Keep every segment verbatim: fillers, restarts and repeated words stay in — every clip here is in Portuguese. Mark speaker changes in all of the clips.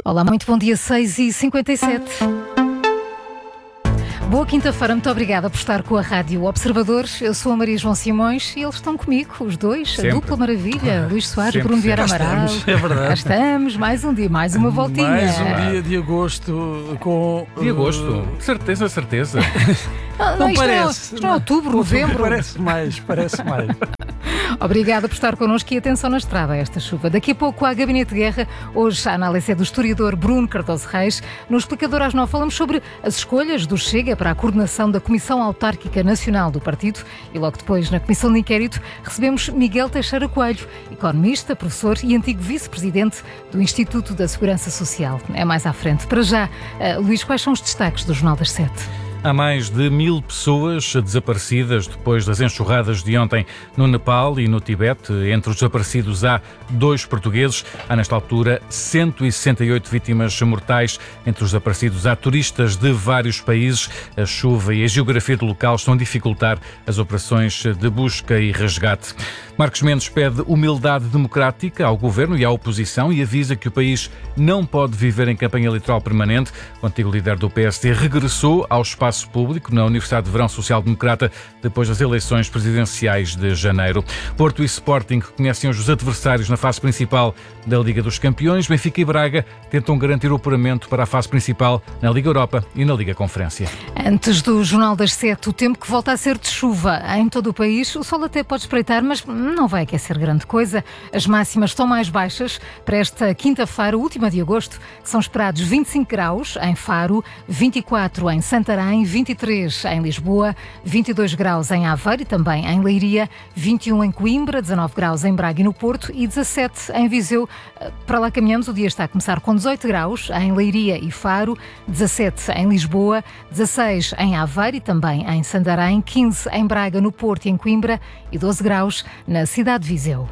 Speaker 1: Olá, muito bom dia, seis e cinquenta e sete. Boa quinta-feira, muito obrigada por estar com a Rádio Observador. Eu sou a Maria João Simões e eles estão comigo, os dois,
Speaker 2: Sempre.
Speaker 1: a dupla maravilha, Luís Soares,
Speaker 2: Sempre,
Speaker 1: Bruno Vieira
Speaker 2: sempre.
Speaker 1: Amaral.
Speaker 3: Estamos, é verdade.
Speaker 1: Já estamos, mais um dia, mais uma voltinha.
Speaker 3: Mais um dia de agosto com...
Speaker 2: De agosto,
Speaker 3: uh,
Speaker 2: certeza, certeza.
Speaker 1: Não,
Speaker 3: Não
Speaker 1: isto é-
Speaker 3: parece.
Speaker 1: isto é outubro, novembro.
Speaker 3: Parece mais, parece mais.
Speaker 1: Obrigada por estar connosco e atenção na estrada a esta chuva. Daqui a pouco há Gabinete de Guerra. Hoje a análise é do historiador Bruno Cardoso Reis. No Explicador às nove falamos sobre as escolhas do Chega para a coordenação da Comissão Autárquica Nacional do Partido. E logo depois, na Comissão de Inquérito, recebemos Miguel Teixeira Coelho, economista, professor e antigo vice-presidente do Instituto da Segurança Social. É mais à frente. Para já, uh, Luís, quais são os destaques do Jornal das Sete?
Speaker 2: Há mais de mil pessoas desaparecidas depois das enxurradas de ontem no Nepal e no Tibete. Entre os desaparecidos há dois portugueses. Há, nesta altura, cento e sessenta e oito vítimas mortais. Entre os desaparecidos há turistas de vários países. A chuva e a geografia do local estão a dificultar as operações de busca e resgate. Marcos Mendes pede humildade democrática ao governo e à oposição e avisa que o país não pode viver em campanha eleitoral permanente. O antigo líder do P S D regressou ao espaço público na Universidade de Verão Social Democrata depois das eleições presidenciais de janeiro. Porto e Sporting conhecem hoje os adversários na fase principal da Liga dos Campeões. Benfica e Braga tentam garantir o apuramento para a fase principal na Liga Europa e na Liga Conferência.
Speaker 1: Antes do Jornal das Sete, o tempo que volta a ser de chuva em todo o país. O sol até pode espreitar, mas não vai aquecer grande coisa. As máximas estão mais baixas para esta quinta-feira, última de agosto. São esperados vinte e cinco graus em Faro, vinte e quatro em Santarém, vinte e três em Lisboa, vinte e dois graus em Aveiro e também em Leiria, vinte e um em Coimbra, dezanove graus em Braga e no Porto e dezassete em Viseu. Para lá caminhamos, o dia está a começar com dezoito graus em Leiria e Faro, dezassete em Lisboa, dezasseis em Aveiro e também em Santarém, quinze em Braga, no Porto e em Coimbra e doze graus na cidade de Viseu.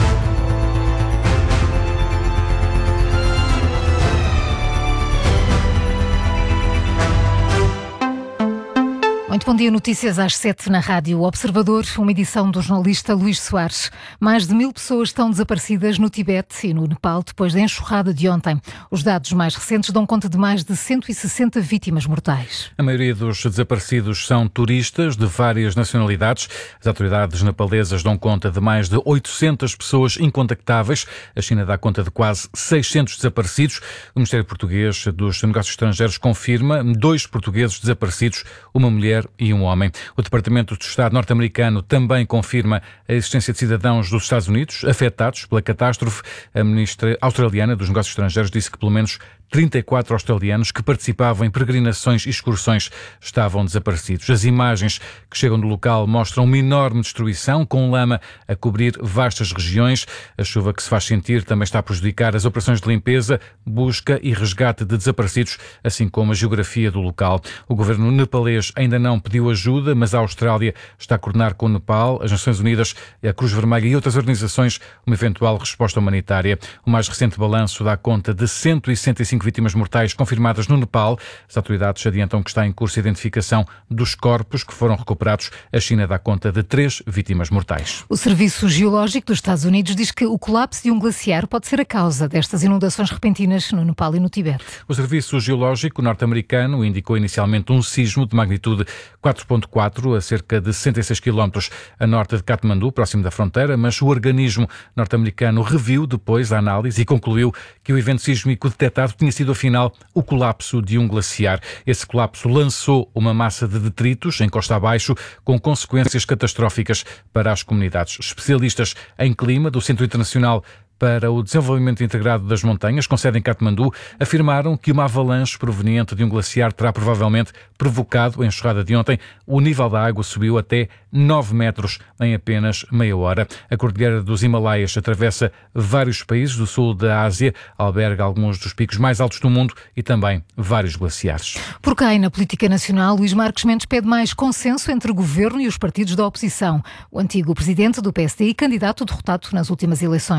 Speaker 1: Muito bom dia, notícias às sete na Rádio Observador, uma edição do jornalista Luís Soares. Mais de mil pessoas estão desaparecidas no Tibete e no Nepal depois da enxurrada de ontem. Os dados mais recentes dão conta de mais de cento e sessenta vítimas mortais.
Speaker 2: A maioria dos desaparecidos são turistas de várias nacionalidades. As autoridades nepalesas dão conta de mais de oitocentas pessoas incontactáveis. A China dá conta de quase seiscentos desaparecidos. O Ministério Português dos Negócios Estrangeiros confirma dois portugueses desaparecidos, uma mulher e um homem. O Departamento de Estado norte-americano também confirma a existência de cidadãos dos Estados Unidos afetados pela catástrofe. A ministra australiana dos Negócios Estrangeiros disse que pelo menos trinta e quatro australianos que participavam em peregrinações e excursões estavam desaparecidos. As imagens que chegam do local mostram uma enorme destruição, com lama a cobrir vastas regiões. A chuva que se faz sentir também está a prejudicar as operações de limpeza, busca e resgate de desaparecidos, assim como a geografia do local. O governo nepalês ainda não pediu ajuda, mas a Austrália está a coordenar com o Nepal, as Nações Unidas, a Cruz Vermelha e outras organizações uma eventual resposta humanitária. O mais recente balanço dá conta de cento e sessenta e cinco vítimas mortais confirmadas no Nepal. As autoridades adiantam que está em curso a identificação dos corpos que foram recuperados. A China dá conta de três vítimas mortais.
Speaker 1: O Serviço Geológico dos Estados Unidos diz que o colapso de um glaciar pode ser a causa destas inundações repentinas no Nepal e no Tibete.
Speaker 2: O Serviço Geológico norte-americano indicou inicialmente um sismo de magnitude quatro ponto quatro a cerca de sessenta e seis quilómetros a norte de Katmandu, próximo da fronteira, mas o organismo norte-americano reviu depois a análise e concluiu que o evento sísmico detectado tinha sido, afinal, o colapso de um glaciar. Esse colapso lançou uma massa de detritos em costa abaixo, com consequências catastróficas para as comunidades. Especialistas em clima do Centro Internacional para o Desenvolvimento Integrado das Montanhas, com sede em Katmandu, afirmaram que uma avalanche proveniente de um glaciar terá provavelmente provocado a enxurrada de ontem. O nível da água subiu até nove metros em apenas meia hora. A Cordilheira dos Himalaias atravessa vários países do sul da Ásia, alberga alguns dos picos mais altos do mundo e também vários glaciares.
Speaker 1: Por cá e na política nacional, Luís Marcos Mendes pede mais consenso entre o governo e os partidos da oposição. O antigo presidente do P S D e candidato derrotado nas últimas eleições presidenciais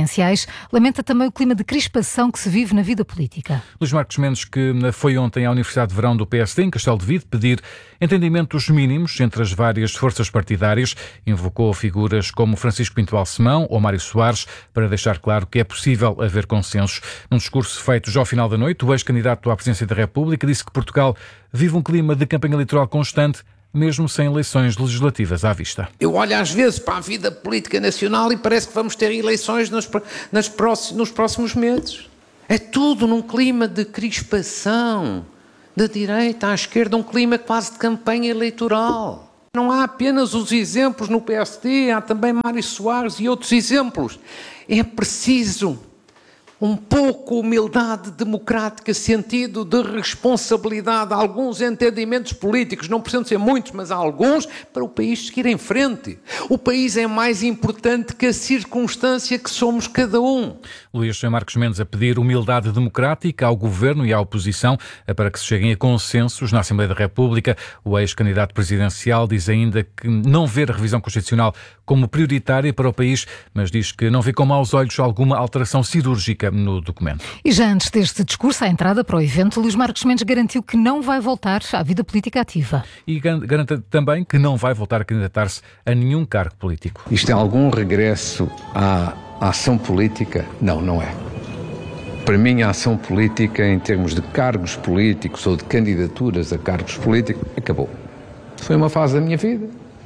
Speaker 1: presidenciais, lamenta também o clima de crispação que se vive na vida política.
Speaker 2: Luís Marcos Mendes, que foi ontem à Universidade de Verão do P S D, em Castelo de Vide, pedir entendimentos mínimos entre as várias forças partidárias, invocou figuras como Francisco Pinto Balsemão ou Mário Soares para deixar claro que é possível haver consensos. Num discurso feito já ao final da noite, o ex-candidato à presidência da República disse que Portugal vive um clima de campanha eleitoral constante, mesmo sem eleições legislativas à vista.
Speaker 4: Eu olho às vezes para a vida política nacional e parece que vamos ter eleições nos, nas próximos, nos próximos meses. É tudo num clima de crispação, da direita à esquerda, um clima quase de campanha eleitoral. Não há apenas os exemplos no P S D, há também Mário Soares e outros exemplos. É preciso um pouco humildade democrática, sentido de responsabilidade, alguns entendimentos políticos, não precisam ser muitos, mas há alguns, para o país seguir em frente. O país é mais importante que a circunstância que somos cada um.
Speaker 2: Luís Marcos Mendes a pedir humildade democrática ao Governo e à oposição para que se cheguem a consensos na Assembleia da República. O ex-candidato presidencial diz ainda que não vê a revisão constitucional como prioritária para o país, mas diz que não vê com maus olhos alguma alteração cirúrgica no documento.
Speaker 1: E já antes deste discurso, à entrada para o evento, Luís Marcos Mendes garantiu que não vai voltar à vida política ativa.
Speaker 2: E garante também que não vai voltar a candidatar-se a nenhum cargo político.
Speaker 5: Isto é algum regresso à ação política? Não, não é. Para mim, a ação política, em termos de cargos políticos ou de candidaturas a cargos políticos, acabou. Foi uma fase da minha vida.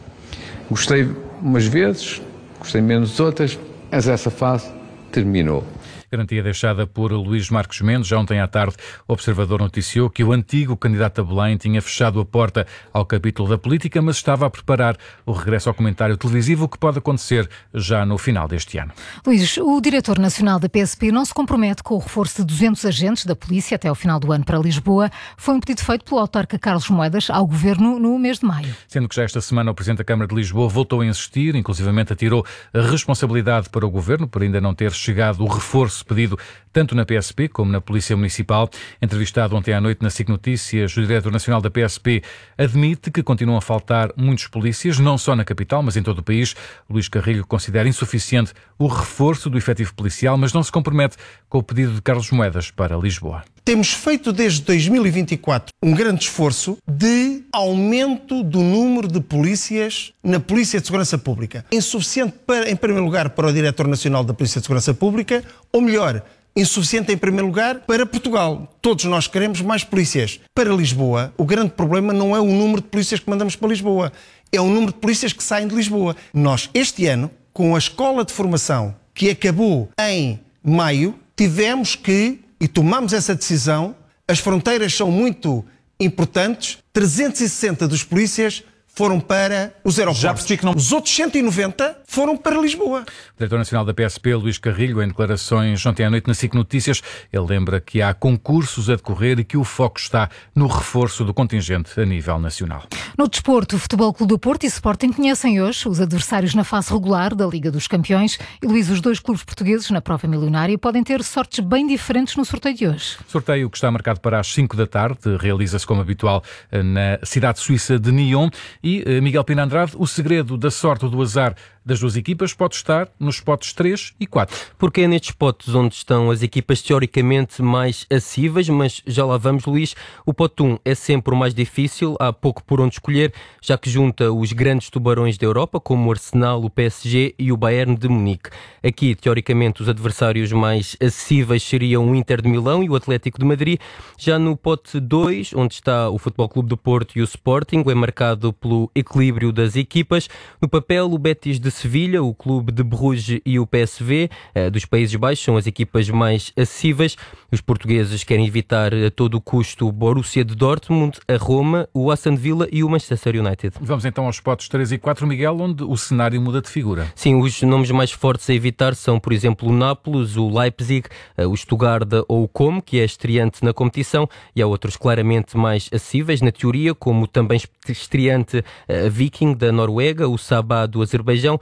Speaker 5: Gostei umas vezes, gostei menos outras, mas essa fase terminou.
Speaker 2: Garantia deixada por Luís Marcos Mendes. Já ontem à tarde, o Observador noticiou que o antigo candidato a Belém tinha fechado a porta ao capítulo da política, mas estava a preparar o regresso ao comentário televisivo, que pode acontecer já no final deste ano.
Speaker 1: Luís, o diretor nacional da P S P não se compromete com o reforço de duzentos agentes da polícia até ao final do ano para Lisboa. Foi um pedido feito pelo autarca Carlos Moedas ao governo no mês de maio.
Speaker 2: Sendo que já esta semana o Presidente da Câmara de Lisboa voltou a insistir, inclusivamente atirou a responsabilidade para o governo por ainda não ter chegado o reforço pedido tanto na P S P como na Polícia Municipal. Entrevistado ontem à noite na SIC Notícias, o diretor nacional da P S P admite que continuam a faltar muitos polícias, não só na capital, mas em todo o país. Luís Carrilho considera insuficiente o reforço do efetivo policial, mas não se compromete com o pedido de Carlos Moedas para Lisboa.
Speaker 6: Temos feito desde dois mil e vinte e quatro um grande esforço de aumento do número de polícias na Polícia de Segurança Pública. Insuficiente, para, em primeiro lugar, para o Diretor Nacional da Polícia de Segurança Pública, ou melhor, insuficiente em primeiro lugar para Portugal. Todos nós queremos mais polícias. Para Lisboa, o grande problema não é o número de polícias que mandamos para Lisboa, é o número de polícias que saem de Lisboa. Nós, este ano, com a escola de formação que acabou em maio, tivemos que, e tomamos essa decisão, as fronteiras são muito importantes, trezentos e sessenta dos polícias foram para os aeroportos. Já percebi que não... Os outros cento e noventa foram para Lisboa.
Speaker 2: O diretor nacional da P S P, Luís Carrilho, em declarações ontem à noite na SIC Notícias, ele lembra que há concursos a decorrer e que o foco está no reforço do contingente a nível nacional.
Speaker 1: No desporto, o Futebol Clube do Porto e Sporting conhecem hoje os adversários na fase regular da Liga dos Campeões. E, Luís, os dois clubes portugueses na prova milionária podem ter sortes bem diferentes no sorteio de hoje.
Speaker 2: Sorteio que está marcado para as cinco da tarde, realiza-se como habitual na cidade suíça de Nyon. E, Miguel Pina Andrade, o segredo da sorte ou do azar das duas equipas pode estar nos potes três e quatro.
Speaker 7: Porque é nestes potes onde estão as equipas teoricamente mais acessíveis, mas já lá vamos, Luís. O pote um é sempre o mais difícil, há pouco por onde escolher, já que junta os grandes tubarões da Europa, como o Arsenal, o P S G e o Bayern de Munique. Aqui, teoricamente, os adversários mais acessíveis seriam o Inter de Milão e o Atlético de Madrid. Já no pote dois, onde está o Futebol Clube do Porto e o Sporting, é marcado pelo equilíbrio das equipas. No papel, o Betis de Sevilha, o Clube de Bruges e o P S V dos Países Baixos são as equipas mais acessíveis. Os portugueses querem evitar a todo o custo o Borussia de Dortmund, a Roma, o Aston Villa e o Manchester United.
Speaker 2: Vamos então aos potes três e quatro, Miguel, onde o cenário muda de figura.
Speaker 7: Sim, os nomes mais fortes a evitar são, por exemplo, o Nápoles, o Leipzig, o Stuttgart ou o Como, que é estreante na competição, e há outros claramente mais acessíveis na teoria, como o também estreante Viking da Noruega, o Sabah do Azerbaijão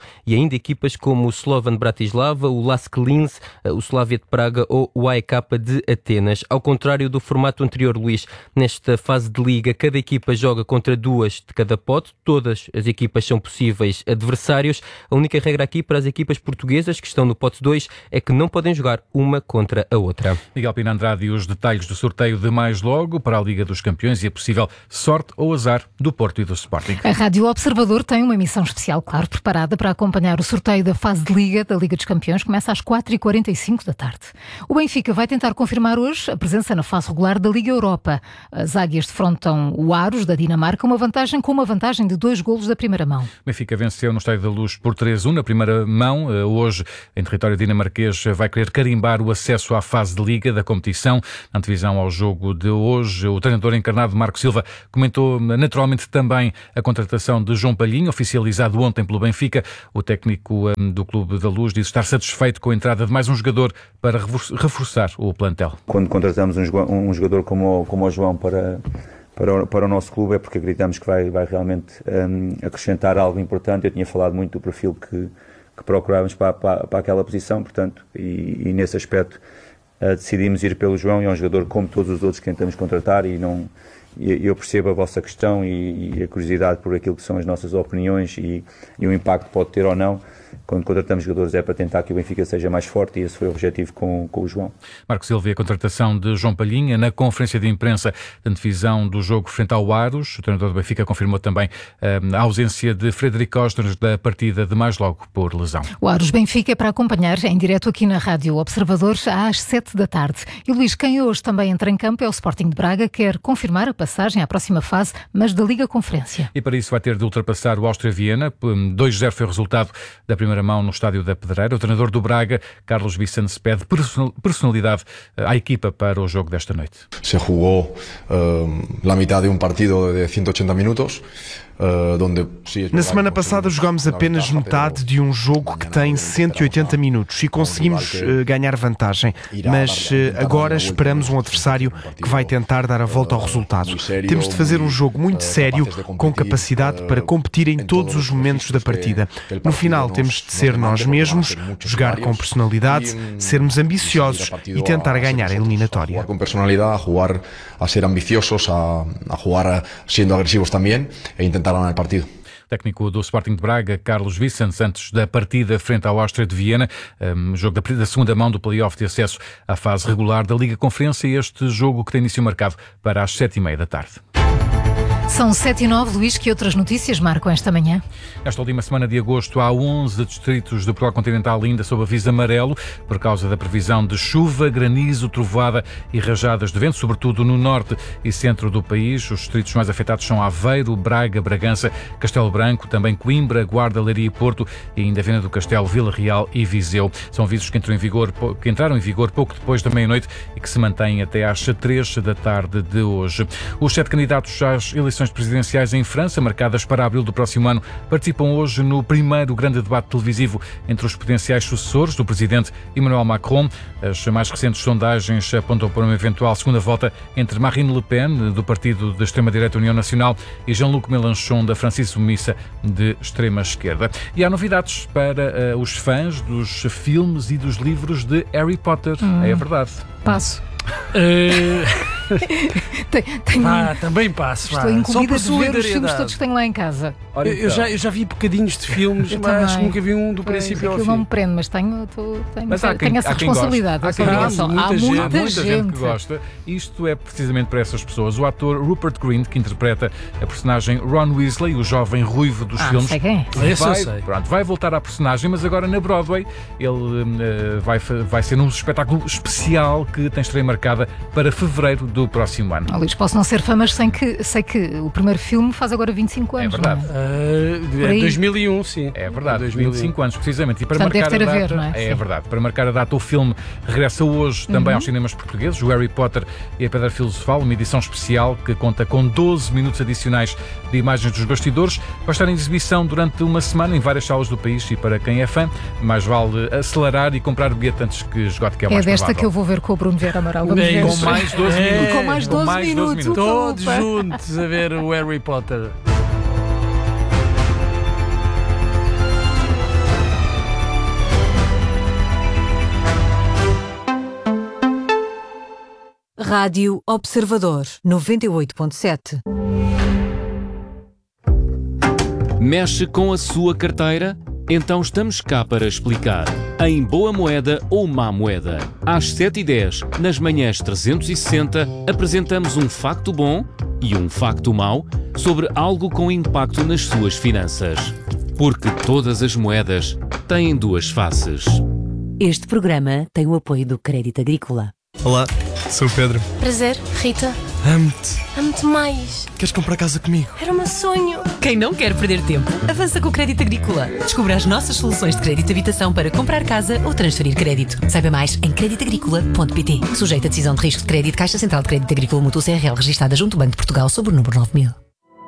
Speaker 7: e ainda equipas como o Slovan Bratislava, o Lask Linz, o Slavia de Praga ou o A E K de Atenas. Ao contrário do formato anterior, Luís, nesta fase de liga, cada equipa joga contra duas de cada pote, todas as equipas são possíveis adversários. A única regra aqui para as equipas portuguesas que estão no pote dois é que não podem jogar uma contra a outra.
Speaker 2: Miguel Pina Andrade e os detalhes do sorteio de mais logo para a Liga dos Campeões e a possível sorte ou azar do Porto e do Sporting.
Speaker 1: A Rádio Observador tem uma emissão especial, claro, preparada para acompanhar o sorteio da fase de Liga da Liga dos Campeões. Começa às quatro e quarenta e cinco da tarde. O Benfica vai tentar confirmar hoje a presença na fase regular da Liga Europa. As águias defrontam o Aros da Dinamarca, uma vantagem com uma vantagem de dois golos da primeira mão.
Speaker 2: O Benfica venceu no Estádio da Luz por três a um na primeira mão. Hoje, em território dinamarquês, vai querer carimbar o acesso à fase de Liga da competição. Na antevisão ao jogo de hoje, o treinador encarnado Marco Silva comentou naturalmente também a contratação de João Palhinha, oficializado ontem pelo Benfica. O técnico um, do Clube da Luz diz estar satisfeito com a entrada de mais um jogador para reforçar o plantel.
Speaker 8: Quando contratamos um jogador como, como o João para, para, o, para o nosso clube é porque acreditamos que vai, vai realmente um, acrescentar algo importante. Eu tinha falado muito do perfil que, que procurávamos para, para, para aquela posição, portanto, e, e nesse aspecto uh, decidimos ir pelo João. E é um jogador como todos os outros que tentamos contratar e não... Eu percebo a vossa questão e a curiosidade por aquilo que são as nossas opiniões e, e o impacto que pode ter ou não. Quando contratamos jogadores é para tentar que o Benfica seja mais forte e esse foi o objetivo com, com o João.
Speaker 2: Marco Silva e a contratação de João Palhinha na conferência de imprensa de antevisão do jogo frente ao Aros. O treinador do Benfica confirmou também a ausência de Frederico Ostras da partida de mais logo por lesão.
Speaker 1: O Aros Benfica é para acompanhar em direto aqui na Rádio Observador às sete da tarde. E Luís, quem hoje também entra em campo é o Sporting de Braga, quer confirmar a passagem à próxima fase, mas da Liga Conferência.
Speaker 2: E para isso vai ter de ultrapassar o Áustria Viena. dois a zero foi o resultado da primeira mão no Estádio da Pedreira. O treinador do Braga, Carlos Vicente, pede personalidade à equipa para o jogo desta noite.
Speaker 9: Se jugou uh, a metade de um partido de cento e oitenta minutos.
Speaker 10: Na semana passada jogámos apenas metade de um jogo que tem cento e oitenta minutos e conseguimos uh, ganhar vantagem, mas uh, agora esperamos um adversário que vai tentar dar a volta ao resultado. Temos de fazer um jogo muito sério, com capacidade para competir em todos os momentos da partida. No final temos de ser nós mesmos, jogar com personalidade, sermos ambiciosos e tentar ganhar a eliminatória.
Speaker 9: Com personalidade, a jogar, a ser ambiciosos, a, a jogar sendo agressivos também e intentar ganhar o partido.
Speaker 2: Técnico do Sporting de Braga, Carlos Vicente, antes da partida frente ao Áustria de Viena, um, jogo da, da segunda mão do play-off de acesso à fase regular da Liga Conferência, e este jogo que tem início marcado para as sete e meia da tarde.
Speaker 1: São sete e nove, Luís, que outras notícias marcam esta manhã?
Speaker 2: Esta última semana de agosto há onze distritos do Portugal Continental ainda sob aviso amarelo por causa da previsão de chuva, granizo, trovoada e rajadas de vento, sobretudo no norte e centro do país. Os distritos mais afetados são Aveiro, Braga, Bragança, Castelo Branco, também Coimbra, Guarda, Leiria e Porto e ainda Viana do Castelo, Vila Real e Viseu. São avisos que entraram em vigor, que entraram em vigor pouco depois da meia-noite e que se mantêm até às três da tarde de hoje. Os sete candidatos às eleições presidenciais em França, marcadas para abril do próximo ano, participam hoje no primeiro grande debate televisivo entre os potenciais sucessores do presidente Emmanuel Macron. As mais recentes sondagens apontam para uma eventual segunda volta entre Marine Le Pen, do partido da extrema-direita União Nacional, e Jean-Luc Mélenchon, da França Submissa, de extrema-esquerda. E há novidades para uh, os fãs dos filmes e dos livros de Harry Potter. Hum. É verdade.
Speaker 1: Passo.
Speaker 3: Uh...
Speaker 1: tem, tem...
Speaker 3: Ah, também passo.
Speaker 1: Estou incumbida de ver os filmes todos que tenho lá em casa.
Speaker 3: Olha, eu, então. já, eu já vi bocadinhos de filmes,
Speaker 1: eu
Speaker 3: mas
Speaker 1: também.
Speaker 3: nunca vi um do
Speaker 1: pois,
Speaker 3: princípio ao fim.
Speaker 1: não me prende, mas tenho, tô, tenho,
Speaker 2: mas há quem,
Speaker 1: tenho essa
Speaker 2: há
Speaker 1: responsabilidade, essa obrigação.
Speaker 3: Há muita,
Speaker 1: há muita,
Speaker 3: gente,
Speaker 1: há muita
Speaker 2: gente, gente que gosta. Isto é precisamente para essas pessoas. O ator Rupert Grint, que interpreta a personagem Ron Weasley, o jovem ruivo dos
Speaker 1: ah,
Speaker 2: filmes,
Speaker 1: sei quem é.
Speaker 2: vai,
Speaker 3: Esse eu sei.
Speaker 2: Pronto, vai voltar à personagem, mas agora na Broadway. Ele uh, vai, vai ser um espetáculo especial que tem estreia marcada para fevereiro do próximo ano.
Speaker 1: Oh, Luís, posso não ser fã, mas sei que, sei que o primeiro filme faz agora vinte e cinco anos.
Speaker 2: É verdade.
Speaker 3: Não é? Uh, é dois mil e um, sim.
Speaker 2: É verdade,
Speaker 3: dois mil e um.
Speaker 2: vinte e cinco anos, precisamente. E para
Speaker 1: Portanto,
Speaker 2: marcar
Speaker 1: deve ter
Speaker 2: a
Speaker 1: a
Speaker 2: data,
Speaker 1: ver, não é?
Speaker 2: é verdade. Para marcar a data, o filme regressa hoje também
Speaker 1: uhum.
Speaker 2: aos cinemas portugueses, o Harry Potter e a Pedra Filosofal, uma edição especial que conta com doze minutos adicionais de imagens dos bastidores. Vai estar em exibição durante uma semana em várias salas do país e para quem é fã, mais vale acelerar e comprar o bilhete antes que esgote, que é o
Speaker 1: É
Speaker 2: mais
Speaker 1: desta
Speaker 2: provável.
Speaker 1: que eu vou ver com o Bruno Vieira Amaral. Vamos
Speaker 3: É
Speaker 1: ver.
Speaker 2: Com mais doze
Speaker 3: É.
Speaker 2: minutos.
Speaker 1: Com mais doze
Speaker 2: Com mais doze
Speaker 1: minutos.
Speaker 2: minutos.
Speaker 3: Todos juntos a ver o Harry Potter.
Speaker 11: Rádio Observador, noventa e oito ponto sete.
Speaker 12: Mexe com a sua carteira? Então estamos cá para explicar. Em Boa Moeda ou Má Moeda. Às sete e dez, nas manhãs trezentos e sessenta, apresentamos um facto bom e um facto mau sobre algo com impacto nas suas finanças. Porque todas as moedas têm duas faces.
Speaker 11: Este programa tem o apoio do Crédito Agrícola.
Speaker 13: Olá, sou o Pedro.
Speaker 14: Prazer, Rita.
Speaker 13: Amo-te.
Speaker 14: Amo-te mais.
Speaker 13: Queres comprar casa comigo?
Speaker 14: Era o meu sonho.
Speaker 11: Quem não quer perder tempo, avança com o Crédito Agrícola. Descubra as nossas soluções de crédito de habitação para comprar casa ou transferir crédito. Saiba mais em crédito agrícola ponto pt. Sujeito a decisão de risco de crédito, Caixa Central de Crédito Agrícola Mútuo C R L, registada junto ao Banco de Portugal, sob o número nove mil.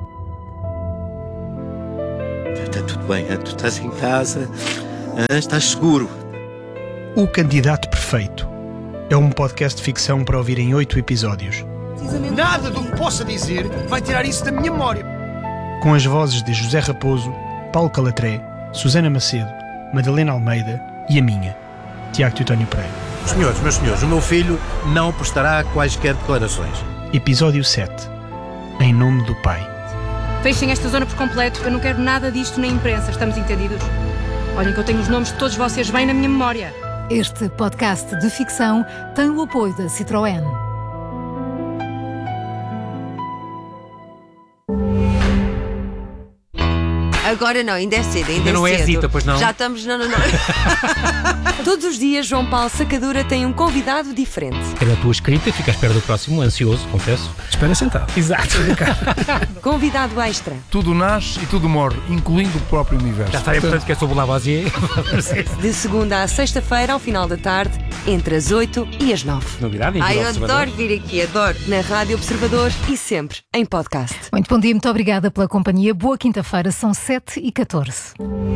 Speaker 15: Está tudo bem, tu estás em casa, estás seguro.
Speaker 16: O Candidato Perfeito é um podcast de ficção para ouvir em oito episódios.
Speaker 17: Nada do que possa dizer vai tirar isso da minha memória.
Speaker 16: Com as vozes de José Raposo, Paulo Calatré, Susana Macedo, Madalena Almeida e a minha, Tiago Teutónio Pereira.
Speaker 17: Senhores, meus senhores, o meu filho não prestará quaisquer declarações.
Speaker 16: Episódio sete. Em nome do Pai.
Speaker 18: Fechem esta zona por completo. Eu não quero nada disto na imprensa. Estamos entendidos? Olhem que eu tenho os nomes de todos vocês bem na minha memória.
Speaker 1: Este podcast de ficção tem o apoio da Citroën.
Speaker 19: Agora não, ainda é cedo, ainda,
Speaker 3: ainda
Speaker 19: é
Speaker 3: não
Speaker 19: cedo.
Speaker 3: É Zita, pois não?
Speaker 19: Já estamos... Não, não, não.
Speaker 18: Todos os dias, João Paulo Sacadura tem um convidado diferente.
Speaker 3: Pela tua escrita, fica à espera do próximo, ansioso, confesso.
Speaker 6: Espera sentado.
Speaker 3: Exato.
Speaker 18: Convidado extra.
Speaker 20: Tudo nasce e tudo morre, incluindo o próprio universo.
Speaker 3: Já está, portanto, que é sobre o Lavoisier.
Speaker 18: De segunda à sexta-feira, ao final da tarde, entre as oito e as nove.
Speaker 3: Novidade,
Speaker 19: Ai, eu adoro vir aqui, adoro.
Speaker 18: Na Rádio Observador e sempre em podcast.
Speaker 1: Muito bom dia, muito obrigada pela companhia. Boa quinta-feira, são sete e catorze.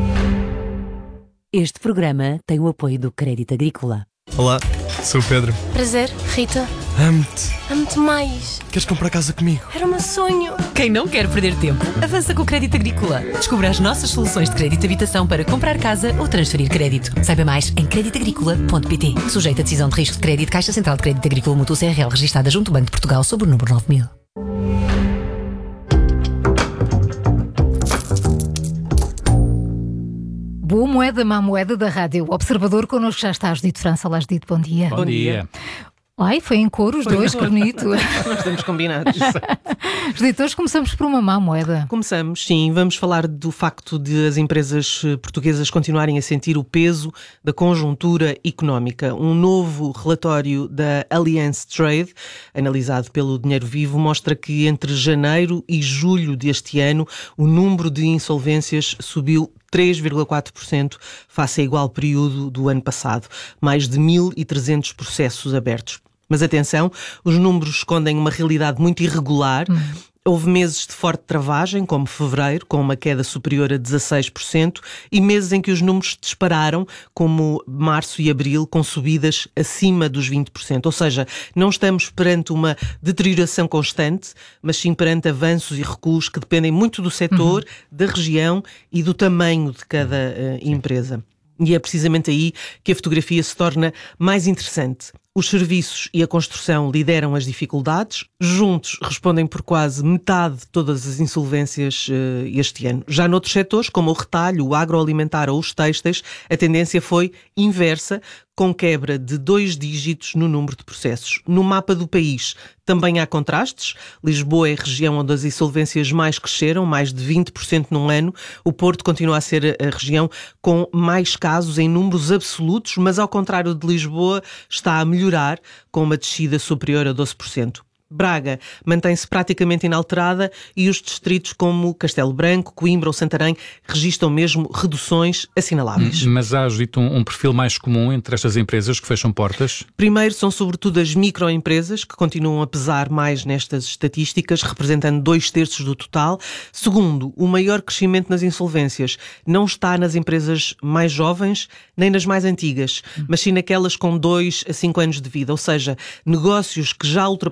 Speaker 11: Este programa tem o apoio do Crédito Agrícola.
Speaker 13: Olá, sou o Pedro.
Speaker 14: Prazer, Rita.
Speaker 13: Amo-te.
Speaker 14: Amo-te mais.
Speaker 13: Queres comprar casa comigo?
Speaker 14: Era o meu sonho.
Speaker 11: Quem não quer perder tempo, avança com o Crédito Agrícola. Descubra as nossas soluções de crédito de habitação para comprar casa ou transferir crédito. Saiba mais em crédito agrícola ponto pt. Sujeito a decisão de risco de crédito, Caixa Central de Crédito Agrícola Mútuo C R L, registada junto ao Banco de Portugal, sob o número nove mil.
Speaker 1: Boa Moeda, Má Moeda da Rádio Observador. Connosco já está Judito França. Olá, Judito, bom dia.
Speaker 3: Bom dia.
Speaker 1: Ai, foi em coro os dois, que bonito.
Speaker 21: Nós estamos combinados.
Speaker 1: Judito, hoje começamos por uma má moeda.
Speaker 21: Começamos, sim. Vamos falar do facto de as empresas portuguesas continuarem a sentir o peso da conjuntura económica. Um novo relatório da Allianz Trade, analisado pelo Dinheiro Vivo, mostra que entre janeiro e julho deste ano o número de insolvências subiu três vírgula quatro por cento face a igual período do ano passado. Mais de mil e trezentos processos abertos. Mas atenção, os números escondem uma realidade muito irregular. Hum. Houve meses de forte travagem, como fevereiro, com uma queda superior a dezasseis por cento, e meses em que os números dispararam, como março e abril, com subidas acima dos vinte por cento. Ou seja, não estamos perante uma deterioração constante, mas sim perante avanços e recuos que dependem muito do setor, uhum. da região e do tamanho de cada uh, empresa. E é precisamente aí que a fotografia se torna mais interessante. Os serviços e a construção lideram as dificuldades, juntos respondem por quase metade de todas as insolvências uh, este ano. Já noutros setores, como o retalho, o agroalimentar ou os têxteis, a tendência foi inversa, com quebra de dois dígitos no número de processos. No mapa do país também há contrastes. Lisboa é a região onde as insolvências mais cresceram, mais de vinte por cento num ano. O Porto continua a ser a região com mais casos em números absolutos, mas ao contrário de Lisboa está a melhorar, com uma descida superior a doze por cento. Braga mantém-se praticamente inalterada e os distritos como Castelo Branco, Coimbra ou Santarém registram mesmo reduções assinaláveis.
Speaker 2: Mas há, Judito, um, um perfil mais comum entre estas empresas que fecham portas?
Speaker 21: Primeiro, são sobretudo as microempresas que continuam a pesar mais nestas estatísticas, representando dois terços do total. Segundo, o maior crescimento nas insolvências não está nas empresas mais jovens nem nas mais antigas, mas sim naquelas com dois a cinco anos de vida, ou seja, negócios que já ultrapassaram o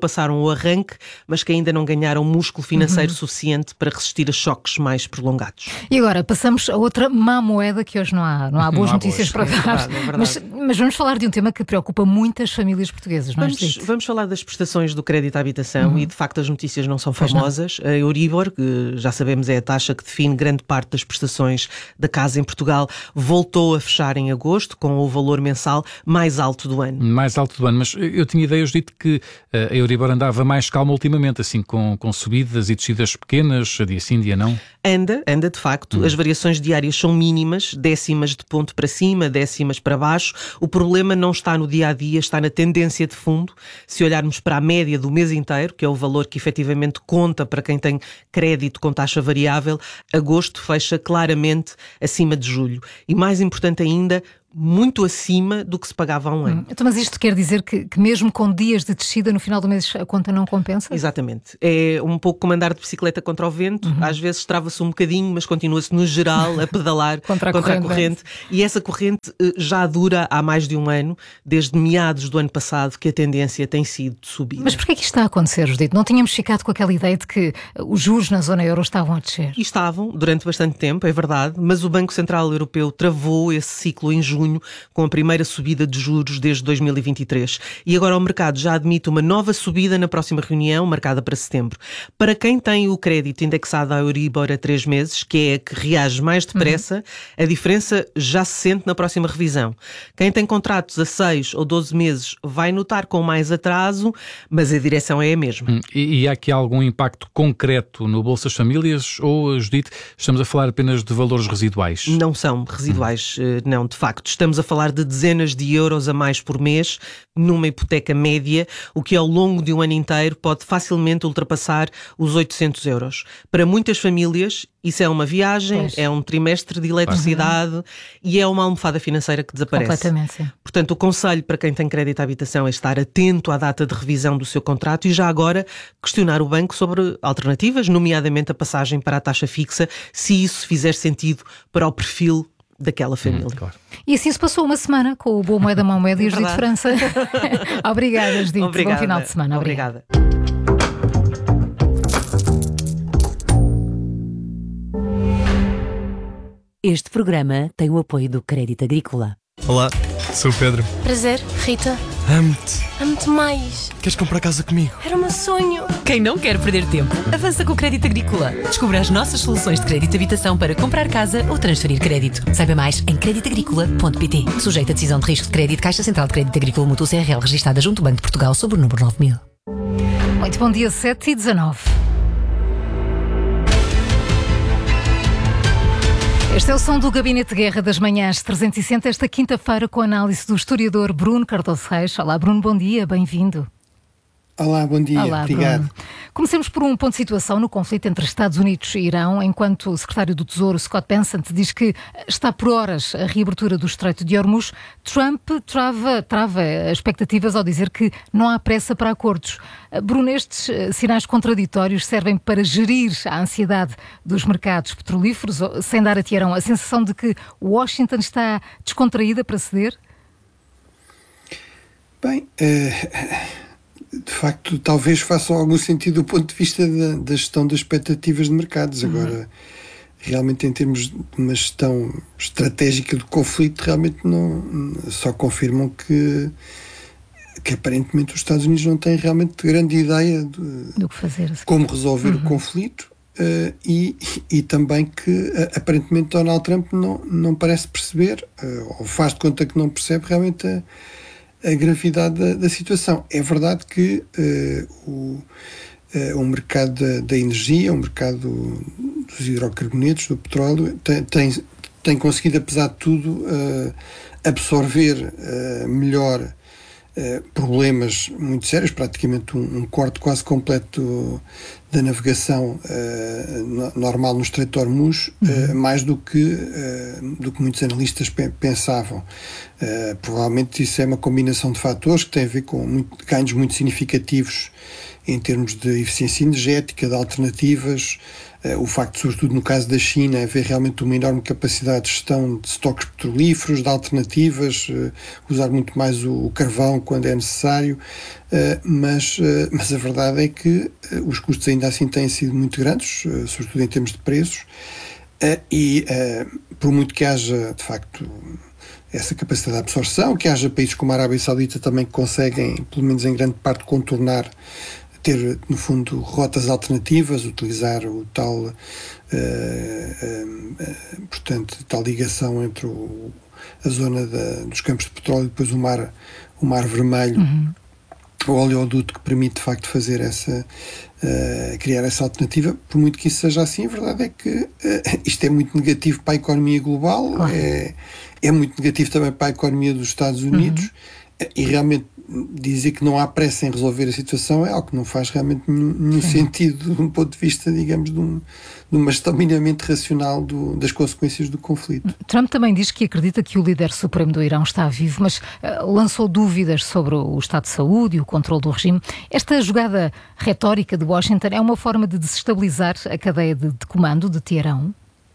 Speaker 21: no arranque, mas que ainda não ganharam músculo financeiro uhum. suficiente para resistir a choques mais prolongados.
Speaker 1: E agora, passamos a outra má moeda, que hoje não há, não há boas não há notícias boas. para dar. É verdade, é verdade. Mas, mas vamos falar de um tema que preocupa muitas famílias portuguesas, não é?
Speaker 21: Vamos, vamos falar das prestações do crédito à habitação uhum. e, de facto, as notícias não são famosas. A Euribor, que já sabemos é a taxa que define grande parte das prestações da casa em Portugal, voltou a fechar em agosto com o valor mensal mais alto do ano.
Speaker 2: Mais alto do ano, mas eu tinha ideia, hoje dito que a Euribor andava mais calma ultimamente, assim, com, com subidas e descidas pequenas, dia sim, dia não?
Speaker 21: Anda, anda de facto. Hum. As variações diárias são mínimas, décimas de ponto para cima, décimas para baixo. O problema não está no dia-a-dia, está na tendência de fundo. Se olharmos para a média do mês inteiro, que é o valor que efetivamente conta para quem tem crédito com taxa variável, agosto fecha claramente acima de julho. E mais importante ainda, muito acima do que se pagava há um ano.
Speaker 1: Hum. Então, mas isto quer dizer que, que mesmo com dias de descida no final do mês a conta não compensa?
Speaker 21: Exatamente. É um pouco como andar de bicicleta contra o vento. Uhum. Às vezes trava-se um bocadinho, mas continua-se no geral a pedalar contra, a, contra corrente, a corrente. E essa corrente já dura há mais de um ano, desde meados do ano passado, que a tendência tem sido de subida.
Speaker 1: Mas porquê é que isto está a acontecer, Judite? Não tínhamos ficado com aquela ideia de que os juros na zona euro estavam a descer?
Speaker 21: E estavam, durante bastante tempo, é verdade, mas o Banco Central Europeu travou esse ciclo em junho, com a primeira subida de juros desde dois mil e vinte e três. E agora o mercado já admite uma nova subida na próxima reunião, marcada para setembro. Para quem tem o crédito indexado à Euribor a três meses, que é a que reage mais depressa, uhum. a diferença já se sente na próxima revisão. Quem tem contratos a seis ou doze meses vai notar com mais atraso, mas a direção é a mesma.
Speaker 2: Hum, e, e há aqui algum impacto concreto no bolso das famílias ou, Judite, estamos a falar apenas de valores residuais?
Speaker 21: Não são residuais, hum. não, de facto. Estamos a falar de dezenas de euros a mais por mês numa hipoteca média, o que ao longo de um ano inteiro pode facilmente ultrapassar os oitocentos euros. Para muitas famílias, isso é uma viagem, pois. é um trimestre de eletricidade uhum. e é uma almofada financeira que desaparece.
Speaker 1: Completamente, sim.
Speaker 21: Portanto, o conselho para quem tem crédito à habitação é estar atento à data de revisão do seu contrato e já agora questionar o banco sobre alternativas, nomeadamente a passagem para a taxa fixa, se isso fizer sentido para o perfil daquela família. Hum, claro.
Speaker 1: E assim se passou uma semana com o Boa Moeda, Má Moeda e a Judite França. Obrigada, Judite. Obrigada. Bom final de semana.
Speaker 21: Obrigada.
Speaker 11: Este programa tem o apoio do Crédito Agrícola.
Speaker 13: Olá, sou o Pedro.
Speaker 14: Prazer, Rita.
Speaker 13: Amo-te.
Speaker 14: Amo-te mais.
Speaker 13: Queres comprar casa comigo?
Speaker 14: Era o meu sonho.
Speaker 11: Quem não quer perder tempo, avança com o Crédito Agrícola. Descubra as nossas soluções de crédito de habitação para comprar casa ou transferir crédito. Saiba mais em crédito agrícola ponto pt. Sujeito a decisão de risco de crédito, Caixa Central de Crédito Agrícola Mútuo C R L, registada junto ao Banco de Portugal, sob o número nove mil.
Speaker 1: Muito bom dia, sete e dezanove. Este é o som do Gabinete de Guerra das Manhãs trezentos e sessenta, esta quinta-feira, com a análise do historiador Bruno Cardoso Reis. Olá, Bruno, bom dia, bem-vindo.
Speaker 4: Olá, bom dia,
Speaker 1: Olá,
Speaker 4: obrigado.
Speaker 1: Bruno. Comecemos por um ponto de situação no conflito entre Estados Unidos e Irão, enquanto o secretário do Tesouro, Scott Bessent, diz que está por horas a reabertura do Estreito de Hormuz. Trump trava, trava expectativas ao dizer que não há pressa para acordos. Bruno, estes sinais contraditórios servem para gerir a ansiedade dos mercados petrolíferos, sem dar a Teherão a sensação de que Washington está descontraída para ceder?
Speaker 4: Bem... Uh... De facto, talvez faça algum sentido do ponto de vista da, da gestão das expectativas de mercados. Uhum. Agora, realmente, em termos de uma gestão estratégica do conflito, realmente não, só confirmam que, que aparentemente os Estados Unidos não têm realmente grande ideia de
Speaker 1: do que fazer, assim.
Speaker 4: como resolver uhum. o conflito uh, e, e também que uh, aparentemente Donald Trump não, não parece perceber, uh, ou faz de conta que não percebe realmente a a gravidade da, da situação. É verdade que uh, o, uh, o mercado da, da energia, o mercado dos hidrocarbonetos, do petróleo, tem, tem, tem conseguido, apesar de tudo, uh, absorver uh, melhor uh, problemas muito sérios, praticamente um, um corte quase completo da navegação uh, no, normal no Estreito de Hormuz, uhum. uh, mais do que, uh, do que muitos analistas pe- pensavam. Uh, provavelmente isso é uma combinação de fatores que tem a ver com muito, ganhos muito significativos em termos de eficiência energética, de alternativas, o facto, sobretudo no caso da China, haver realmente uma enorme capacidade de gestão de estoques petrolíferos, de alternativas, usar muito mais o carvão quando é necessário, mas, mas a verdade é que os custos ainda assim têm sido muito grandes, sobretudo em termos de preços, e por muito que haja, de facto, essa capacidade de absorção, que haja países como a Arábia Saudita também que conseguem, pelo menos em grande parte, contornar, ter, no fundo, rotas alternativas, utilizar o tal, uh, uh, uh, portanto, tal ligação entre o, a zona da, dos campos de petróleo e depois o mar, o mar Vermelho, uhum. o oleoduto que permite, de facto, fazer essa, uh, criar essa alternativa. Por muito que isso seja assim, a verdade é que uh, isto é muito negativo para a economia global, claro. é, é muito negativo também para a economia dos Estados Unidos, uhum. e realmente dizer que não há pressa em resolver a situação é algo que não faz realmente nenhum, nenhum sentido de um ponto de vista, digamos, de, um, de uma gestão minimamente racional do, das consequências do conflito.
Speaker 1: Trump também diz que acredita que o líder supremo do Irão está vivo, mas uh, lançou dúvidas sobre o estado de saúde e o controle do regime. Esta jogada retórica de Washington é uma forma de desestabilizar a cadeia de, de comando de Teherão?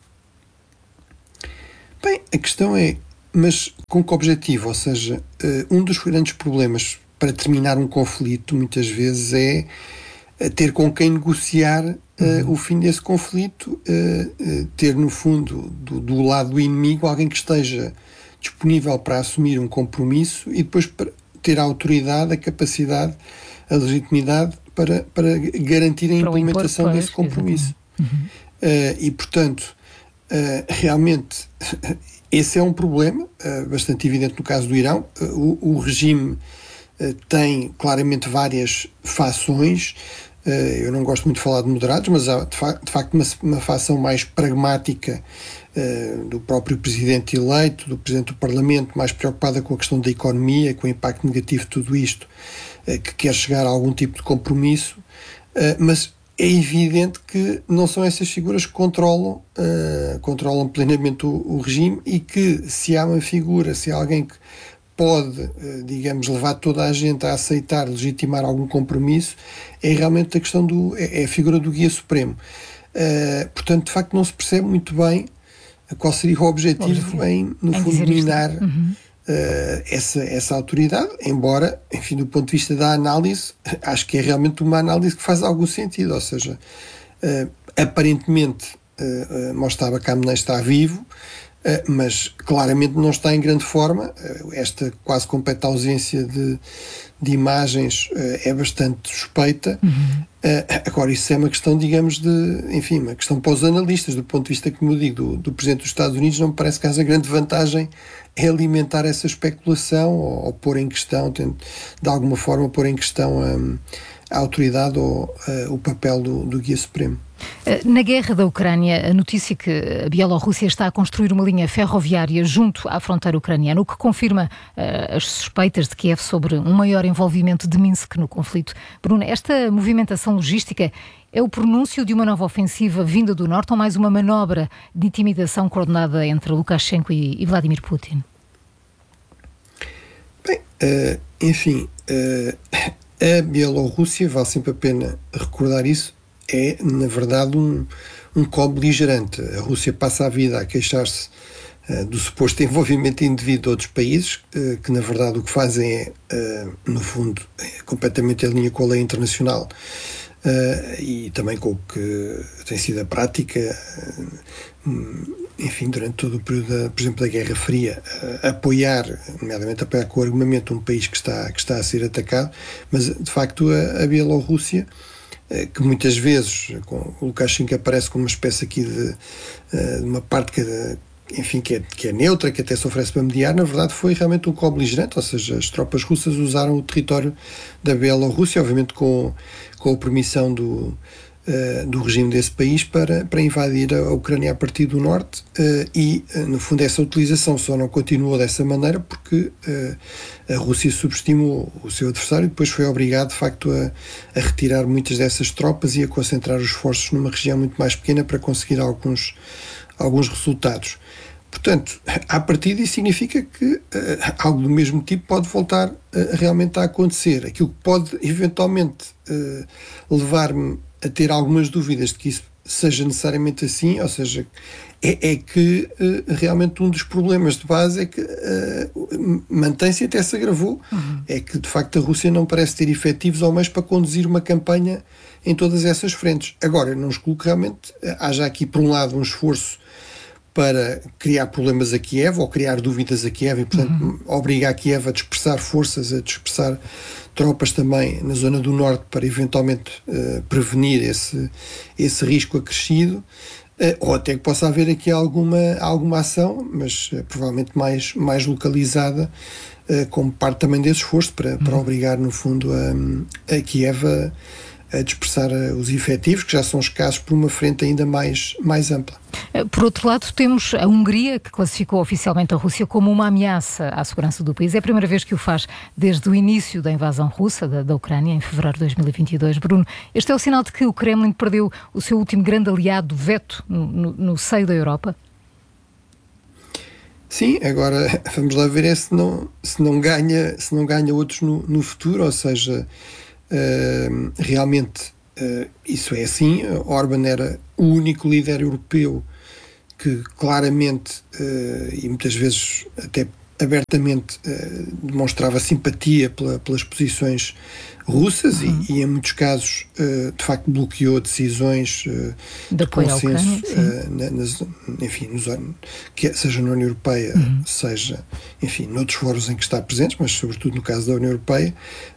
Speaker 4: Bem, a questão é, mas com que objetivo? Ou seja, um dos grandes problemas para terminar um conflito, muitas vezes, é ter com quem negociar uhum. uh, o fim desse conflito, uh, uh, ter, no fundo, do, do lado do inimigo, alguém que esteja disponível para assumir um compromisso e depois para ter a autoridade, a capacidade, a legitimidade para, para garantir a para implementação impor, desse compromisso. Uhum. Uh, e, portanto, uh, realmente... Esse é um problema uh, bastante evidente no caso do Irão. Uh, o, o regime uh, tem claramente várias fações. Uh, eu não gosto muito de falar de moderados, mas há de, fa- de facto uma, uma fação mais pragmática uh, do próprio presidente eleito, do presidente do Parlamento, mais preocupada com a questão da economia, com o impacto negativo de tudo isto, uh, que quer chegar a algum tipo de compromisso, uh, mas é evidente que não são essas figuras que controlam, uh, controlam plenamente o, o regime, e que se há uma figura, se há alguém que pode, uh, digamos, levar toda a gente a aceitar, legitimar algum compromisso, é realmente a questão do, é, é a figura do guia supremo. Uh, portanto, de facto, não se percebe muito bem qual seria o objetivo Bom, em, no fundo, minar uhum. Uh, essa, essa autoridade, embora, enfim, do ponto de vista da análise, acho que é realmente uma análise que faz algum sentido, ou seja, uh, aparentemente uh, uh, Moshtaba Khamenei está vivo, uh, mas claramente não está em grande forma. Uh, esta quase completa ausência de, de imagens uh, é bastante suspeita. Uhum. Uh, agora, isso é uma questão, digamos, de, enfim, uma questão para os analistas, do ponto de vista, como eu digo, do, do Presidente dos Estados Unidos, não me parece que haja grande vantagem é alimentar essa especulação ou, ou pôr em questão, de alguma forma pôr em questão um, a autoridade ou uh, o papel do, do Guia Supremo.
Speaker 1: Na guerra da Ucrânia, a notícia que a Bielorrússia está a construir uma linha ferroviária junto à fronteira ucraniana, o que confirma uh, as suspeitas de Kiev sobre um maior envolvimento de Minsk no conflito. Bruno, esta movimentação logística é o pronúncio de uma nova ofensiva vinda do norte ou mais uma manobra de intimidação coordenada entre Lukashenko e, e Vladimir Putin?
Speaker 4: Bem, uh, enfim, uh, a Bielorrússia, vale sempre a pena recordar isso, é, na verdade, um, um cobre beligerante. A Rússia passa a vida a queixar-se uh, do suposto envolvimento indevido de outros países, uh, que, na verdade, o que fazem é, uh, no fundo, é completamente em linha com a lei internacional. Uh, e também com o que tem sido a prática, uh, enfim, durante todo o período, da, por exemplo, da Guerra Fria, uh, apoiar, nomeadamente apoiar com armamento um país que está, que está a ser atacado, mas de facto a, a Bielorrússia, uh, que muitas vezes com o Lukashenko aparece como uma espécie aqui de, uh, de uma parte que, enfim, que é, que é neutra, que até se oferece para mediar, na verdade foi realmente um cobre beligerante, ou seja, as tropas russas usaram o território da Bielorrússia, obviamente com, com a permissão do, uh, do regime desse país, para, para invadir a Ucrânia a partir do norte, uh, e, uh, no fundo, essa utilização só não continuou dessa maneira porque uh, a Rússia subestimou o seu adversário e depois foi obrigado, de facto, a, a retirar muitas dessas tropas e a concentrar os esforços numa região muito mais pequena para conseguir alguns, alguns resultados. Portanto, à partida, isso significa que uh, algo do mesmo tipo pode voltar uh, realmente a acontecer. Aquilo que pode, eventualmente, uh, levar-me a ter algumas dúvidas de que isso seja necessariamente assim, ou seja, é, é que uh, realmente um dos problemas de base é que uh, mantém-se e até se agravou, uhum. é que de facto a Rússia não parece ter efetivos ou meios para conduzir uma campanha em todas essas frentes. Agora, eu não excluo que realmente haja aqui, por um lado, um esforço para criar problemas a Kiev ou criar dúvidas a Kiev e, portanto, uhum. obrigar a Kiev a dispersar forças, a dispersar tropas também na zona do norte para eventualmente uh, prevenir esse, esse risco acrescido, uh, ou até que possa haver aqui alguma, alguma ação, mas uh, provavelmente mais, mais localizada, uh, como parte também desse esforço para, uhum. para obrigar, no fundo, a, a Kiev a, a dispersar os efetivos, que já são escassos, por uma frente ainda mais, mais ampla.
Speaker 1: Por outro lado, temos a Hungria, que classificou oficialmente a Rússia como uma ameaça à segurança do país. É a primeira vez que o faz desde o início da invasão russa da, da Ucrânia, em fevereiro de dois mil e vinte e dois. Bruno, este é o sinal de que o Kremlin perdeu o seu último grande aliado, veto, no, no, no seio da Europa?
Speaker 4: Sim, agora vamos lá ver é se não, se não, ganha, se não ganha outros no, no futuro, ou seja... Uh, realmente uh, isso é assim. Orbán era o único líder europeu que claramente uh, e muitas vezes até abertamente uh, demonstrava simpatia pela, pelas posições russas uhum. e, e em muitos casos uh, de facto bloqueou decisões uh, de, de consenso uh, na, nas, enfim, nos, que seja na União Europeia, uhum. seja enfim, noutros fóruns em que está presente, mas sobretudo no caso da União Europeia,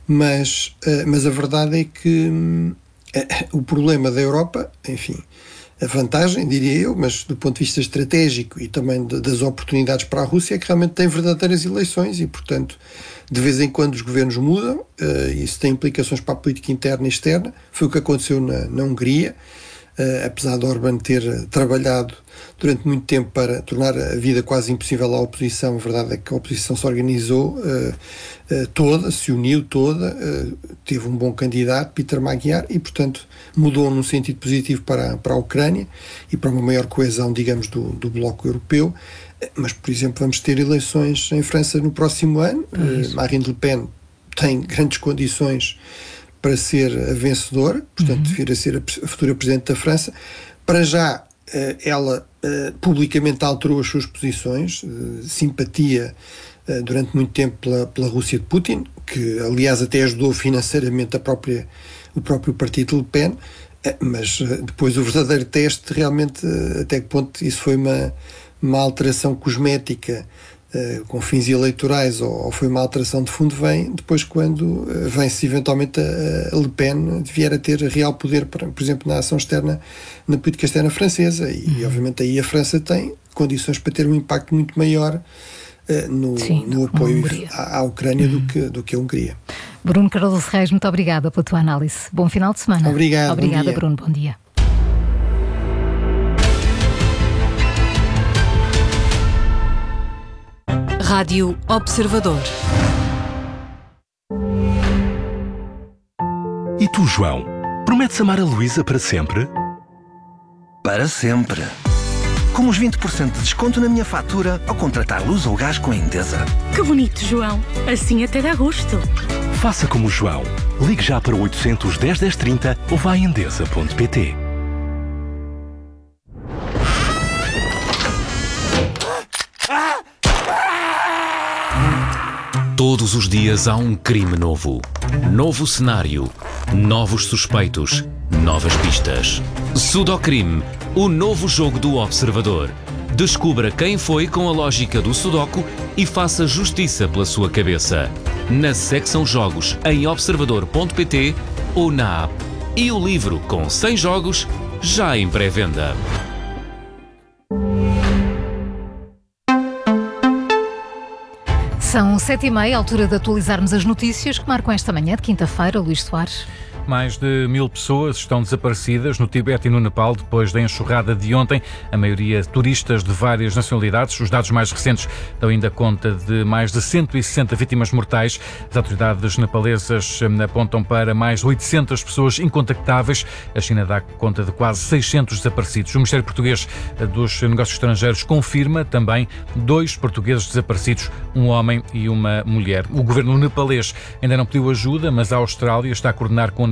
Speaker 4: mas, uh, mas a verdade é que um, uh, o problema da Europa, enfim, a vantagem, diria eu, mas do ponto de vista estratégico e também de, das oportunidades para a Rússia, é que realmente tem verdadeiras eleições e, portanto, de vez em quando os governos mudam, uh, isso tem implicações para a política interna e externa. Foi o que aconteceu na, na Hungria, uh, apesar de Orbán ter trabalhado durante muito tempo para tornar a vida quase impossível à oposição. A verdade é que a oposição se organizou uh, uh, toda, se uniu toda, uh, teve um bom candidato, Peter Magyar, e portanto mudou num sentido positivo para, para a Ucrânia e para uma maior coesão, digamos, do, do bloco europeu. Mas, por exemplo, vamos ter eleições em França no próximo ano. Uh, Marine Le Pen tem grandes condições para ser a vencedora, portanto, uhum. vir a ser a futura Presidente da França. Para já, uh, ela uh, publicamente alterou as suas posições, uh, simpatia uh, durante muito tempo pela, pela Rússia de Putin, que, aliás, até ajudou financeiramente a própria, o próprio partido de Le Pen, uh, mas uh, depois o verdadeiro teste, realmente, uh, até que ponto isso foi uma... uma alteração cosmética uh, com fins eleitorais ou, ou foi uma alteração de fundo, vem depois quando uh, vem-se eventualmente a, a Le Pen vier a ter real poder, por, por exemplo, na ação externa, na política externa francesa e, uhum. e obviamente aí a França tem condições para ter um impacto muito maior uh, no, Sim, no apoio à, à Ucrânia uhum. do, que, do que a Hungria.
Speaker 1: Bruno Cardoso Reis, muito obrigada pela tua análise. Bom final de semana.
Speaker 4: Obrigado.
Speaker 1: Obrigada, Bruno. Bom dia.
Speaker 11: Rádio Observador.
Speaker 5: E tu, João? Prometes amar a Luísa para sempre?
Speaker 22: Para sempre. Com os vinte por cento de desconto na minha fatura ao contratar luz ou gás com a Endesa.
Speaker 23: Que bonito, João. Assim até dá gosto.
Speaker 5: Faça como o João. Ligue já para o oitocentos, dez, dez, trinta ou vá a endesa ponto pt.
Speaker 12: Todos os dias há um crime novo. Novo cenário. Novos suspeitos. Novas pistas. Sudocrime, o novo jogo do Observador. Descubra quem foi com a lógica do Sudoku e faça justiça pela sua cabeça. Na secção Jogos em observador ponto pt ou na app. E o livro com cem jogos já em pré-venda.
Speaker 1: São sete e meia, altura de atualizarmos as notícias que marcam esta manhã de quinta-feira. Luís Soares.
Speaker 2: Mais de mil pessoas estão desaparecidas no Tibete e no Nepal depois da enxurrada de ontem. A maioria turistas de várias nacionalidades. Os dados mais recentes dão ainda conta de mais de cento e sessenta vítimas mortais. As autoridades nepalesas apontam para mais de oitocentas pessoas incontactáveis. A China dá conta de quase seiscentos desaparecidos. O Ministério Português dos Negócios Estrangeiros confirma também dois portugueses desaparecidos, um homem e uma mulher. O governo nepalês ainda não pediu ajuda, mas a Austrália está a coordenar com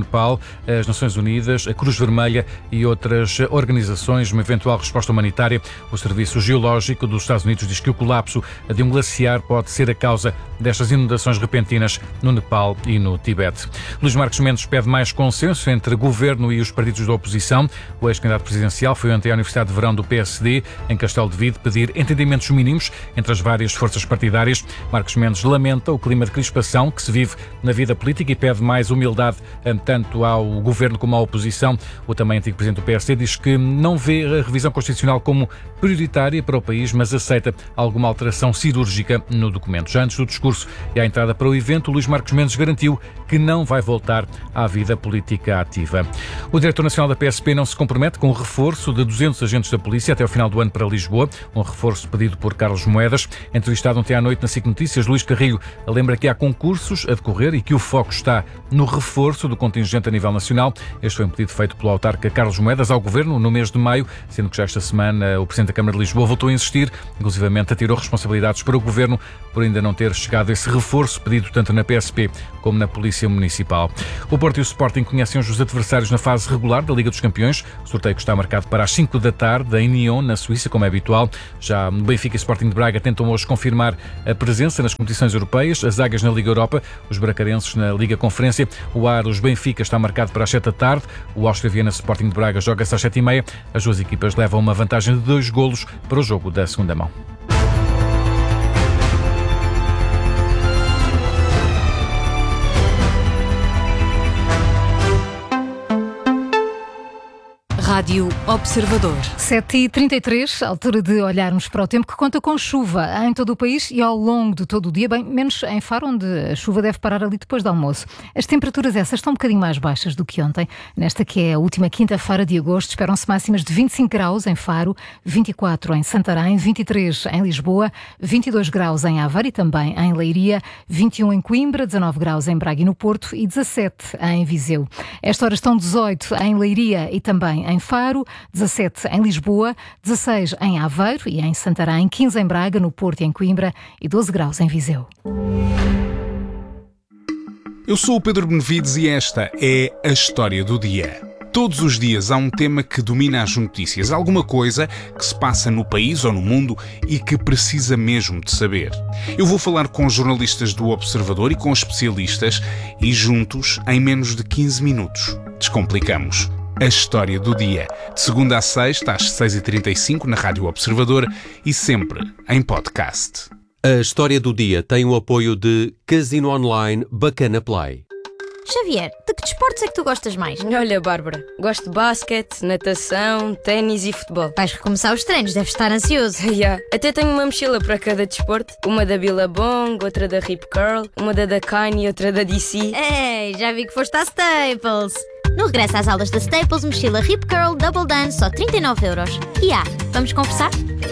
Speaker 2: Nepal, as Nações Unidas, a Cruz Vermelha e outras organizações. Uma eventual resposta humanitária. O Serviço Geológico dos Estados Unidos diz que o colapso de um glaciar pode ser a causa destas inundações repentinas no Nepal e no Tibete. Luís Marques Mendes pede mais consenso entre o governo e os partidos da oposição. O ex-candidato presidencial foi ontem à Universidade de Verão do P S D, em Castelo de Vide, pedir entendimentos mínimos entre as várias forças partidárias. Marques Mendes lamenta o clima de crispação que se vive na vida política e pede mais humildade tanto ao governo como à oposição. O também antigo presidente do P S D diz que não vê a revisão constitucional como prioritária para o país, mas aceita alguma alteração cirúrgica no documento. Já antes do discurso e à entrada para o evento, Luís Marques Mendes garantiu que não vai voltar à vida política ativa. O diretor nacional da P S P não se compromete com o reforço de duzentos agentes da polícia até ao final do ano para Lisboa, um reforço pedido por Carlos Moedas. Entrevistado ontem à noite na S I C Notícias, Luís Carrilho lembra que há concursos a decorrer e que o foco está no reforço do contingente a nível nacional. Este foi um pedido feito pelo autarca Carlos Moedas ao Governo no mês de maio, sendo que já esta semana o Presidente da Câmara de Lisboa voltou a insistir, inclusivamente atirou responsabilidades para o Governo por ainda não ter chegado esse reforço pedido tanto na P S P como na Polícia Municipal. O Porto e o Sporting conhecem os adversários na fase regular da Liga dos Campeões. O sorteio está marcado para as cinco da tarde em Nyon, na Suíça, como é habitual. Já o Benfica e Sporting de Braga tentam hoje confirmar a presença nas competições europeias, as Águias na Liga Europa, os bracarenses na Liga Conferência. O Aros Benfica está marcado para as sete da tarde. O Áustria Viena Sporting de Braga joga-se às sete e meia. As duas equipas levam uma vantagem de dois golos para o jogo da segunda mão.
Speaker 11: Rádio Observador.
Speaker 1: sete e trinta e três, altura de olharmos para o tempo, que conta com chuva em todo o país e ao longo de todo o dia, bem menos em Faro, onde a chuva deve parar ali depois do almoço. As temperaturas essas estão um bocadinho mais baixas do que ontem. Nesta que é a última quinta-feira de agosto, esperam-se máximas de vinte e cinco graus em Faro, vinte e quatro em Santarém, vinte e três em Lisboa, vinte e dois graus em Aveiro e também em Leiria, vinte e um em Coimbra, dezanove graus em Braga e no Porto e dezassete em Viseu. Esta hora estão dezoito em Leiria e também em Faro, dezassete em Lisboa, dezasseis em Aveiro e em Santarém, quinze em Braga, no Porto e em Coimbra e doze graus em Viseu.
Speaker 7: Eu sou o Pedro Benevides e esta é a História do Dia. Todos os dias há um tema que domina as notícias, alguma coisa que se passa no país ou no mundo e que precisa mesmo de saber. Eu vou falar com jornalistas do Observador e com especialistas e juntos, em menos de quinze minutos, descomplicamos a História do Dia. De segunda a sexta, às seis e trinta e cinco, na Rádio Observador e sempre em podcast.
Speaker 8: A História do Dia tem o apoio de Casino Online Bacana Play.
Speaker 10: Xavier, de que desportos é que tu gostas mais?
Speaker 24: Olha, Bárbara, gosto de basquete, natação, ténis e futebol.
Speaker 10: Vais recomeçar os treinos, deves estar ansioso.
Speaker 24: Yeah. Até tenho uma mochila para cada desporto. Uma da Billabong, outra da Rip Curl, uma da Dakine e outra da D C.
Speaker 10: Ei, já vi que foste à Staples. No regresso às aulas da Staples, mochila Rip Curl Double Dance, só trinta e nove euros. E ah, vamos conversar?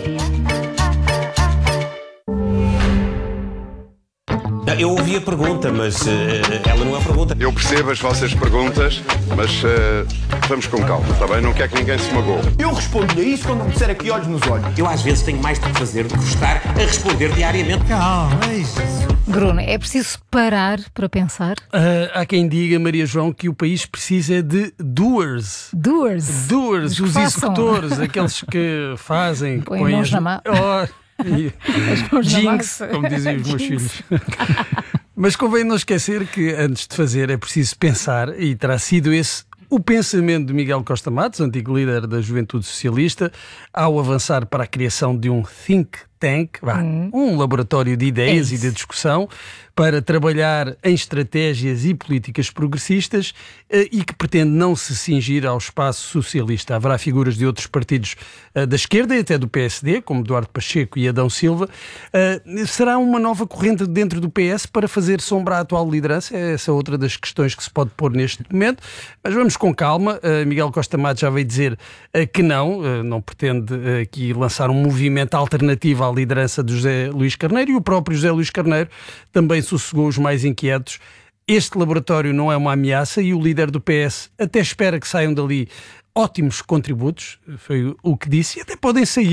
Speaker 25: Eu ouvi a pergunta, mas uh, ela não é pergunta.
Speaker 26: Eu percebo as vossas perguntas, mas uh, vamos com calma, está bem? Não quero que ninguém se magoe.
Speaker 25: Eu respondo-lhe a isso quando me disser aqui olhos nos olhos. Eu às vezes tenho mais de fazer do que estar a responder diariamente.
Speaker 1: Calma, é isso. Bruno, é preciso parar para pensar?
Speaker 27: Uh, há quem diga, Maria João, que o país precisa de doers.
Speaker 1: Doers?
Speaker 27: Doers, os
Speaker 1: façam.
Speaker 27: executores, aqueles que fazem...
Speaker 1: Põem mãos na mão.
Speaker 27: Oh, jinx, como diziam os meus filhos. Mas convém não esquecer que antes de fazer é preciso pensar, e terá sido esse o pensamento de Miguel Costa Matos, antigo líder da Juventude Socialista, ao avançar para a criação de um think tank, hum. um laboratório de ideias é e de discussão para trabalhar em estratégias e políticas progressistas e que pretende não se cingir ao espaço socialista. Haverá figuras de outros partidos da esquerda e até do P S D, como Eduardo Pacheco e Adão Silva. Será uma nova corrente dentro do P S para fazer sombra à atual liderança? Essa é outra das questões que se pode pôr neste momento. Mas vamos com calma. Miguel Costa Matos já veio dizer que não, não pretende aqui lançar um movimento alternativo à liderança de José Luís Carneiro, e o próprio José Luís Carneiro também sossegou os mais inquietos. Este laboratório não é uma ameaça e o líder do P S até espera que saiam dali ótimos contributos, foi o que disse, e até podem sair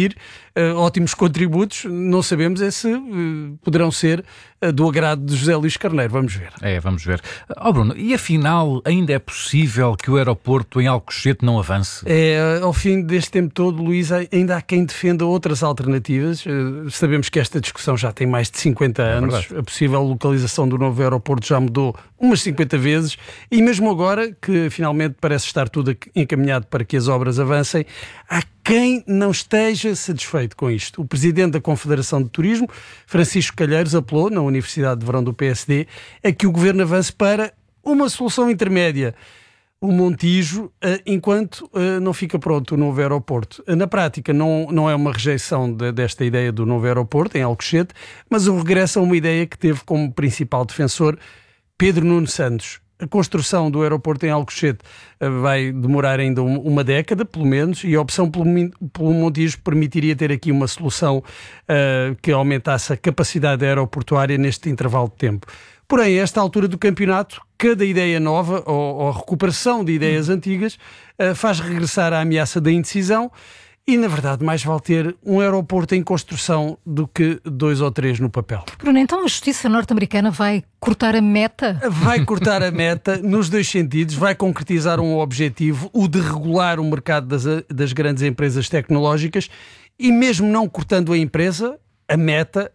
Speaker 27: uh, ótimos contributos, não sabemos é se uh, poderão ser uh, do agrado de José Luís Carneiro. Vamos ver.
Speaker 2: É, vamos ver. Ó oh, Bruno, e afinal ainda é possível que o aeroporto em Alcochete não avance?
Speaker 27: É, ao fim deste tempo todo, Luís, ainda há quem defenda outras alternativas. Uh, sabemos que esta discussão já tem mais de cinquenta anos. É a possível localização do novo aeroporto já mudou umas cinquenta vezes e mesmo agora, que finalmente parece estar tudo encaminhado para que as obras avancem, há quem não esteja satisfeito com isto. O presidente da Confederação de Turismo, Francisco Calheiros, apelou na Universidade de Verão do P S D a que o governo avance para uma solução intermédia, o Montijo, enquanto não fica pronto o novo aeroporto. Na prática, não, não é uma rejeição de, desta ideia do novo aeroporto em Alcochete, mas um regresso a uma ideia que teve como principal defensor Pedro Nuno Santos. A construção do aeroporto em Alcochete vai demorar ainda uma década, pelo menos, e a opção pelo, pelo Montijo permitiria ter aqui uma solução uh, que aumentasse a capacidade aeroportuária neste intervalo de tempo. Porém, a esta altura do campeonato, cada ideia nova ou, ou a recuperação de ideias hum. antigas uh, faz regressar à ameaça da indecisão. E, na verdade, mais vale ter um aeroporto em construção do que dois ou três no papel.
Speaker 1: Bruno, então a justiça norte-americana vai cortar a meta?
Speaker 27: Vai cortar a meta nos dois sentidos. Vai concretizar um objetivo, o de regular o mercado das, das grandes empresas tecnológicas e mesmo não cortando a empresa, a meta,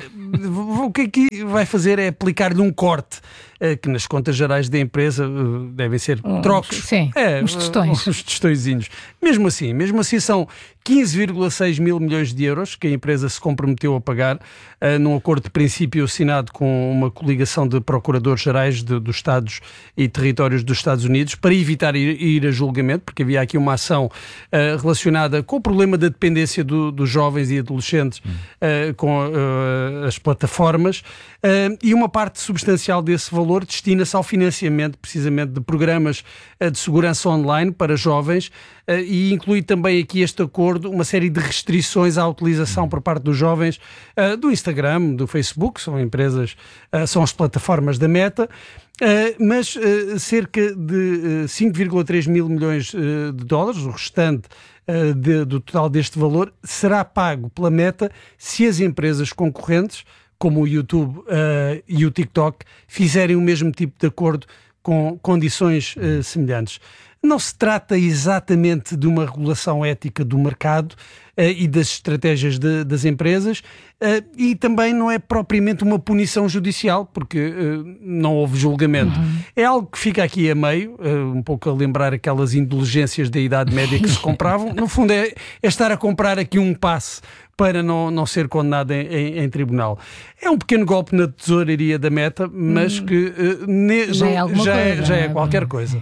Speaker 27: uh, o que aqui vai fazer é aplicar-lhe um corte, uh, que nas contas gerais da empresa uh, devem ser
Speaker 1: um,
Speaker 27: trocos.
Speaker 1: Sim,
Speaker 27: é,
Speaker 1: uns tostões.
Speaker 27: Uh, uns tostõezinhos. Mesmo assim, mesmo assim são quinze vírgula seis mil milhões de euros que a empresa se comprometeu a pagar uh, num acordo de princípio assinado com uma coligação de procuradores-gerais de, dos Estados e territórios dos Estados Unidos para evitar ir, ir a julgamento, porque havia aqui uma ação uh, relacionada com o problema da dependência do, dos jovens e adolescentes hum. uh, com uh, as plataformas, uh, e uma parte substancial desse valor destina-se ao financiamento precisamente de programas uh, de segurança online para jovens, uh, e inclui também aqui este acordo uma série de restrições à utilização por parte dos jovens uh, do Instagram, do Facebook, são empresas, uh, são as plataformas da Meta, uh, mas uh, cerca de uh, cinco vírgula três mil milhões uh, de dólares, o restante uh, de, do total deste valor, será pago pela Meta se as empresas concorrentes, como o YouTube uh, e o TikTok, fizerem o mesmo tipo de acordo com condições uh, semelhantes. Não se trata exatamente de uma regulação ética do mercado uh, e das estratégias de, das empresas, uh, e também não é propriamente uma punição judicial, porque uh, não houve julgamento. Uhum. É algo que fica aqui a meio, uh, um pouco a lembrar aquelas indulgências da Idade Média que se compravam. No fundo é, é estar a comprar aqui um passe para não, não ser condenado em, em, em tribunal. É um pequeno golpe na tesouraria da Meta, mas hum. que uh, ne,
Speaker 1: já,
Speaker 27: não,
Speaker 1: é,
Speaker 27: já,
Speaker 1: coisa,
Speaker 27: é, já é
Speaker 1: é
Speaker 27: qualquer coisa.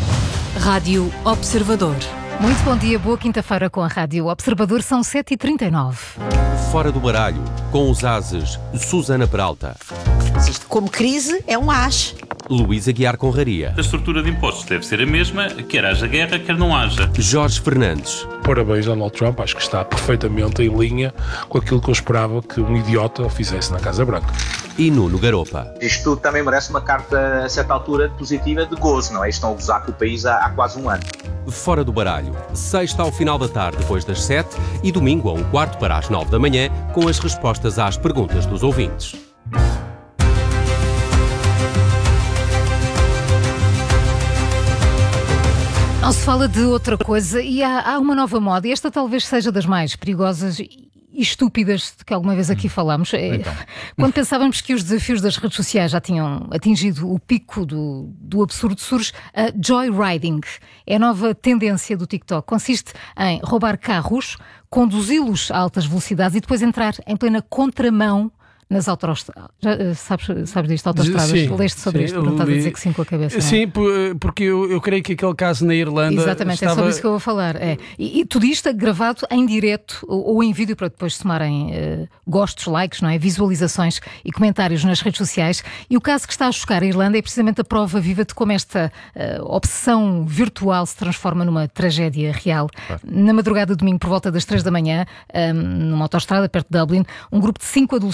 Speaker 11: Rádio Observador.
Speaker 1: Muito bom dia, boa quinta-feira com a Rádio Observador, são sete e trinta e nove.
Speaker 8: Fora do baralho, com os ases, Susana Peralta.
Speaker 6: Se isto como crise é um as.
Speaker 8: Luísa Guiar Conraria.
Speaker 9: A estrutura de impostos deve ser a mesma, quer haja guerra, quer não haja.
Speaker 8: Jorge Fernandes.
Speaker 15: Parabéns, Donald Trump, acho que está perfeitamente em linha com aquilo que eu esperava que um idiota fizesse na Casa Branca.
Speaker 8: E Nuno Garopa.
Speaker 16: Isto também merece uma carta, a certa altura, positiva de gozo, não é? Estão a gozar com o país há, há quase um ano.
Speaker 8: Fora do baralho, sexta ao final da tarde depois das sete e domingo a um quarto para as nove da manhã, com as respostas às perguntas dos ouvintes.
Speaker 1: Não se fala de outra coisa e há, há uma nova moda, e esta talvez seja das mais perigosas e estúpidas de que alguma vez aqui falámos. Então. Quando pensávamos que os desafios das redes sociais já tinham atingido o pico do, do absurdo, surge a joyriding. É a nova tendência do TikTok. Consiste em roubar carros, conduzi-los a altas velocidades e depois entrar em plena contramão nas autoestradas. Já sabes, sabes disto, autoestradas?
Speaker 27: Sim,
Speaker 1: Leste sobre
Speaker 27: sim,
Speaker 1: isto, não estás a dizer que sim com a cabeça.
Speaker 27: Sim, porque eu, eu creio que aquele caso na Irlanda.
Speaker 1: Exatamente,
Speaker 27: estava...
Speaker 1: é sobre isso que eu vou falar. É. E, e tudo isto gravado em direto ou, ou em vídeo para depois somarem uh, gostos, likes, não é? Visualizações e comentários nas redes sociais. E o caso que está a chocar a Irlanda é precisamente a prova viva de como esta uh, obsessão virtual se transforma numa tragédia real. Claro. Na madrugada de domingo, por volta das três da manhã, um, numa autoestrada perto de Dublin, um grupo de cinco adolescentes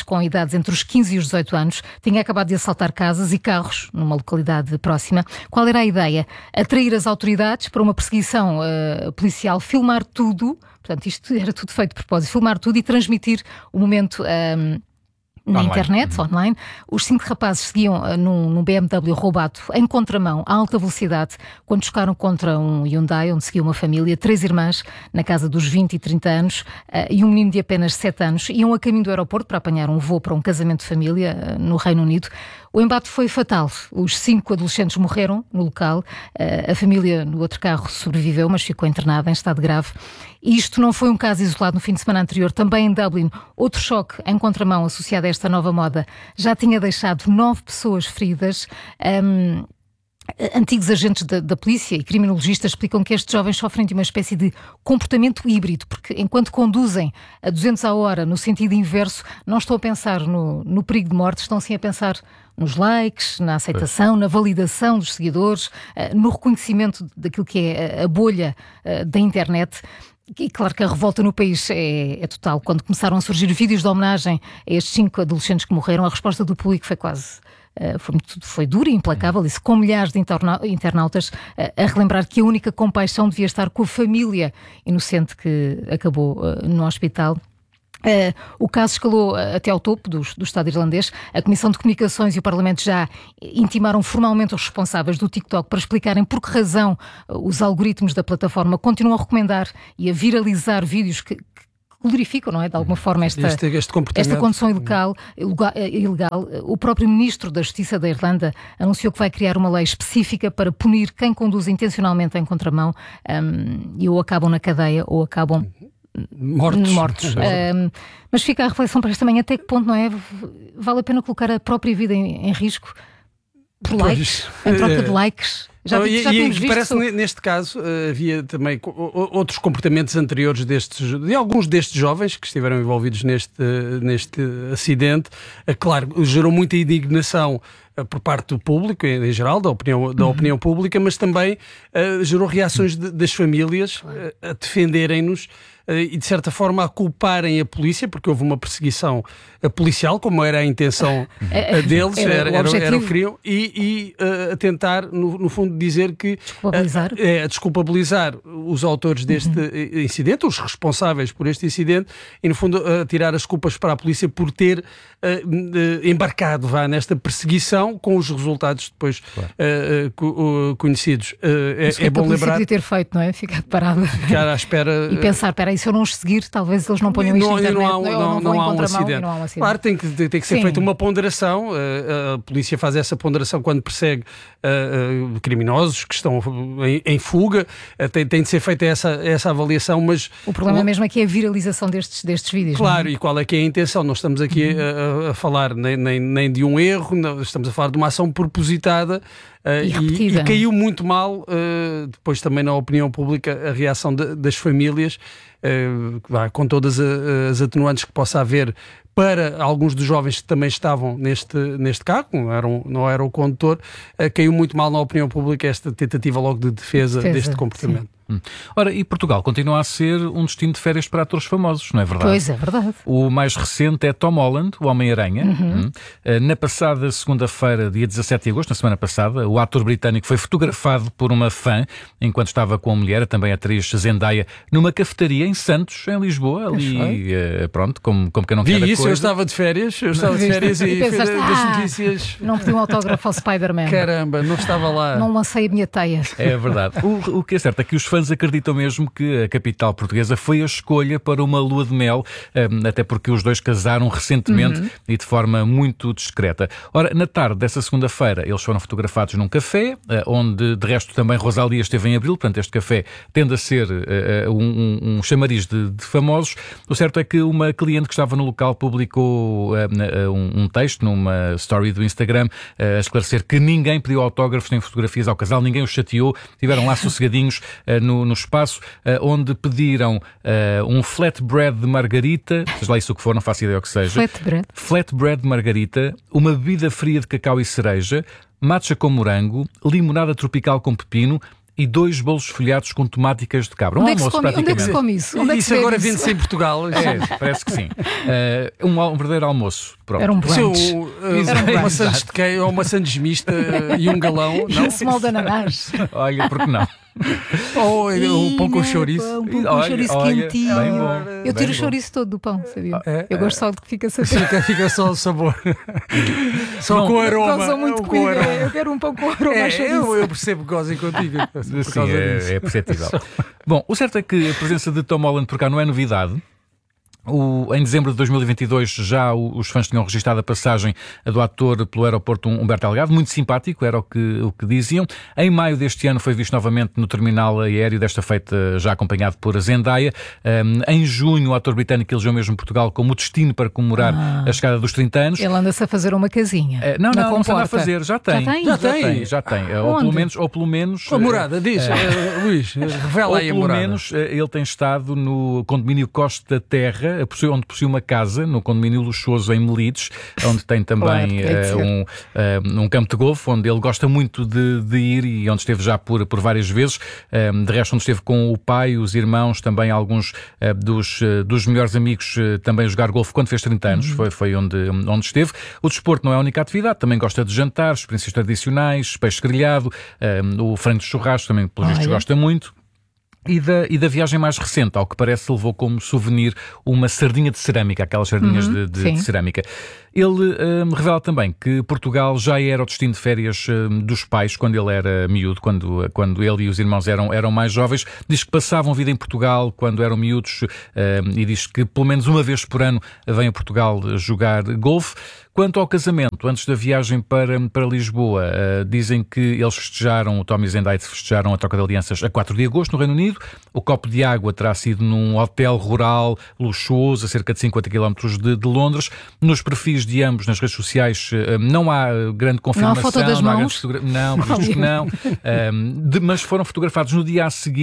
Speaker 1: com idades entre os quinze e os dezoito anos, tinha acabado de assaltar casas e carros numa localidade próxima. Qual era a ideia? Atrair as autoridades para uma perseguição uh, policial, filmar tudo, portanto isto era tudo feito de propósito, filmar tudo e transmitir o momento... Um, na online. internet, online. Os cinco rapazes seguiam uh, num, num B M W roubado em contramão, a alta velocidade, quando chocaram contra um Hyundai, onde seguia uma família, três irmãs, na casa dos vinte e trinta anos, uh, e um menino de apenas sete anos, iam a caminho do aeroporto para apanhar um voo para um casamento de família uh, no Reino Unido. O embate foi fatal. Os cinco adolescentes morreram no local. Uh, a família no outro carro sobreviveu, mas ficou internada em estado grave. E isto não foi um caso isolado. No fim de semana anterior, também em Dublin, outro choque em contramão associado a esta nova moda já tinha deixado nove pessoas feridas. Um, Antigos agentes da, da polícia e criminologistas explicam que estes jovens sofrem de uma espécie de comportamento híbrido, porque enquanto conduzem a duzentos a hora no sentido inverso, não estão a pensar no, no perigo de morte, estão sim a pensar nos likes, na aceitação, na validação dos seguidores, no reconhecimento daquilo que é a bolha da internet. E claro que a revolta no país é, é total. Quando começaram a surgir vídeos de homenagem a estes cinco adolescentes que morreram, a resposta do público foi quase... Uh, foi, muito, foi dura e implacável, isso, com milhares de interna- internautas uh, a relembrar que a única compaixão devia estar com a família inocente que acabou uh, no hospital. Uh, o caso escalou uh, até ao topo do, do Estado irlandês. A Comissão de Comunicações e o Parlamento já intimaram formalmente os responsáveis do TikTok para explicarem por que razão uh, os algoritmos da plataforma continuam a recomendar e a viralizar vídeos que, que glorificam, não é, de alguma forma esta,
Speaker 27: este, este
Speaker 1: esta condução ilegal, ilegal. O próprio Ministro da Justiça da Irlanda anunciou que vai criar uma lei específica para punir quem conduz intencionalmente em contramão um, e ou acabam na cadeia ou acabam
Speaker 27: mortos.
Speaker 1: mortos. Um, mas fica a reflexão para esta manhã, até que ponto, não é, vale a pena colocar a própria vida em, em risco por pois, likes, em troca de likes? Já,
Speaker 27: e,
Speaker 1: já
Speaker 27: e
Speaker 1: visto
Speaker 27: parece que neste caso uh, havia também outros comportamentos anteriores destes, de alguns destes jovens que estiveram envolvidos neste, uh, neste acidente. Uh, claro, gerou muita indignação uh, por parte do público, em, em geral, da opinião, da uhum. opinião pública, mas também uh, gerou reações de, das famílias uh, a defenderem-nos uh, e de certa forma a culparem a polícia, porque houve uma perseguição uh, policial, como era a intenção uh, deles, era, era, era, era o que queriam, e, e uh, a tentar, no, no fundo, dizer que
Speaker 1: desculpabilizar.
Speaker 27: A, é, a desculpabilizar os autores deste uhum. incidente, os responsáveis por este incidente, e no fundo a tirar as culpas para a polícia por ter uh, uh, embarcado vá, nesta perseguição com os resultados depois claro. uh, uh, conhecidos. Uh, é, é bom lembrar.
Speaker 1: Podia ter feito, não é? Ficar parada.
Speaker 27: Ficar à espera.
Speaker 1: E pensar, espera aí, se eu não os seguir, talvez eles não ponham isto na internet.
Speaker 27: Não há, não, não, não há um acidente.
Speaker 1: Não há um acidente.
Speaker 27: Claro, tem que, tem que ser Sim. feita uma ponderação. Uh, a polícia faz essa ponderação quando persegue uh, uh, criminosos que estão em, em fuga, tem, tem de ser feita essa, essa avaliação, mas...
Speaker 1: O problema o... mesmo é que é a viralização destes, destes vídeos.
Speaker 27: Claro,
Speaker 1: não é?
Speaker 27: E qual é que é a intenção? Não estamos aqui uhum. a, a falar nem, nem, nem de um erro, não, estamos a falar de uma ação propositada uh,
Speaker 1: e,
Speaker 27: e, e caiu muito mal, uh, depois também na opinião pública, a reação de, das famílias, uh, com todas as atenuantes que possa haver para alguns dos jovens que também estavam neste, neste carro, não era, um, não era o condutor, uh, caiu muito mal na opinião pública esta tentativa logo de defesa, defesa deste comportamento. Sim.
Speaker 2: Hum. Ora, e Portugal continua a ser um destino de férias para atores famosos, não é verdade?
Speaker 1: Pois é, verdade.
Speaker 2: O mais recente é Tom Holland, o Homem-Aranha.
Speaker 1: Uhum.
Speaker 2: Hum. Na passada segunda-feira, dia dezassete de agosto, na semana passada, o ator britânico foi fotografado por uma fã enquanto estava com a mulher, também a atriz Zendaya, numa cafetaria em Santos, em Lisboa, ali, uh, pronto, como, como que eu não quero
Speaker 27: Vi isso,
Speaker 2: coisa.
Speaker 27: eu estava de férias, eu estava de férias e,
Speaker 1: e pensaste,
Speaker 27: das
Speaker 1: ah,
Speaker 27: notícias...
Speaker 1: Não pedi um autógrafo ao Spider-Man.
Speaker 27: Caramba, não estava lá.
Speaker 1: Não lancei a minha teia.
Speaker 2: É verdade. O, o que é certo é que os fãs acreditam mesmo que a capital portuguesa foi a escolha para uma lua de mel, até porque os dois casaram recentemente uhum. e de forma muito discreta. Ora, na tarde dessa segunda-feira, eles foram fotografados num café, onde de resto também Rosalía esteve em abril, portanto este café tende a ser uh, um, um, um chamariz de, de famosos. O certo é que uma cliente que estava no local publicou uh, um, um texto numa story do Instagram uh, a esclarecer que ninguém pediu autógrafos nem fotografias ao casal, ninguém os chateou, estiveram lá sossegadinhos uh, no, no espaço, uh, onde pediram uh, um flatbread de margarita, seja lá isso o que for, não faço ideia o que seja.
Speaker 1: Flatbread.
Speaker 2: Flatbread de margarita, uma bebida fria de cacau e cereja, matcha com morango, limonada tropical com pepino e dois bolos folhados com temáticas de cabra. Um
Speaker 1: onde, é
Speaker 2: almoço,
Speaker 1: come, onde é que se come isso? Onde é que
Speaker 27: isso
Speaker 1: se
Speaker 27: agora
Speaker 1: isso?
Speaker 27: vende-se em Portugal.
Speaker 2: É, parece que sim. Uh, um, um verdadeiro almoço. Pronto.
Speaker 1: Era um brunch.
Speaker 27: Seu, uh, Era um brunch. Uma sandes de queijo ou uma sandes mista uh, e um galão.
Speaker 1: E um small de ananás.
Speaker 2: Olha, por que não?
Speaker 27: Ou um pão com chouriço.
Speaker 1: Um pão com chouriço quentinho.
Speaker 2: Bem bom,
Speaker 1: eu tiro
Speaker 2: bem
Speaker 1: o chouriço todo do pão, sabia?
Speaker 27: É,
Speaker 1: eu gosto só de que fica sabor.
Speaker 27: Fica, fica só o sabor. Só com aroma.
Speaker 1: Eu muito
Speaker 27: com
Speaker 1: comida.
Speaker 27: aroma.
Speaker 1: Eu quero um pão com aroma.
Speaker 27: É, eu, eu percebo que gozem contigo. Por
Speaker 2: Sim,
Speaker 27: causa
Speaker 2: é,
Speaker 27: disso.
Speaker 2: é perceptível. Bom, o certo é que a presença de Tom Holland por cá não é novidade. O, em dezembro de dois mil e vinte e dois já o, os fãs tinham registrado a passagem do ator pelo aeroporto Humberto Delgado, muito simpático, era o que, o que diziam. Em maio deste ano foi visto novamente no terminal aéreo, desta feita já acompanhado por a Zendaya. Um, em junho o ator britânico elegeu mesmo Portugal como destino para comemorar ah. a chegada dos trinta anos.
Speaker 1: Ele anda-se a fazer uma casinha.
Speaker 2: Uh, não, não, não se anda a fazer, já tem.
Speaker 1: Já tem?
Speaker 2: Já tem, já tem. Já tem. Ou, pelo menos, ou pelo menos...
Speaker 27: A morada, diz, uh, uh, Luís, revela aí a morada.
Speaker 2: Ou pelo menos uh, ele tem estado no condomínio Costa Terra, onde possui uma casa no condomínio luxuoso em Melides, onde tem também claro, uh, um, uh, um campo de golfe, onde ele gosta muito de, de ir e onde esteve já por, por várias vezes. Uh, de resto, onde esteve com o pai, os irmãos, também alguns uh, dos, uh, dos melhores amigos uh, também a jogar golfe quando fez trinta anos. Uhum. Foi, foi onde, onde esteve. O desporto não é a única atividade, também gosta de jantar, experiências tradicionais, peixe grelhado, uh, o frango de churrasco também, pelos vistos, gosta muito. E da, e da viagem mais recente, ao que parece, levou como souvenir uma sardinha de cerâmica, aquelas sardinhas uhum, de, de, de cerâmica. Ele um, revela também que Portugal já era o destino de férias um, dos pais quando ele era miúdo, quando, quando ele e os irmãos eram, eram mais jovens. Diz que passavam vida em Portugal quando eram miúdos um, e diz que pelo menos uma vez por ano vem a Portugal jogar golfe. Quanto ao casamento, antes da viagem para, para Lisboa, uh, dizem que eles festejaram, o Tom e a Zendaya festejaram a troca de alianças a quatro de agosto no Reino Unido. O copo de água terá sido num hotel rural luxuoso a cerca de cinquenta quilómetros de, de Londres. Nos perfis de ambos nas redes sociais uh, não há grande confirmação.
Speaker 1: Não há foto das
Speaker 2: não há
Speaker 1: mãos?
Speaker 2: grande fotogra... Não, por isto que não. Uh, de, mas foram fotografados no dia a seguir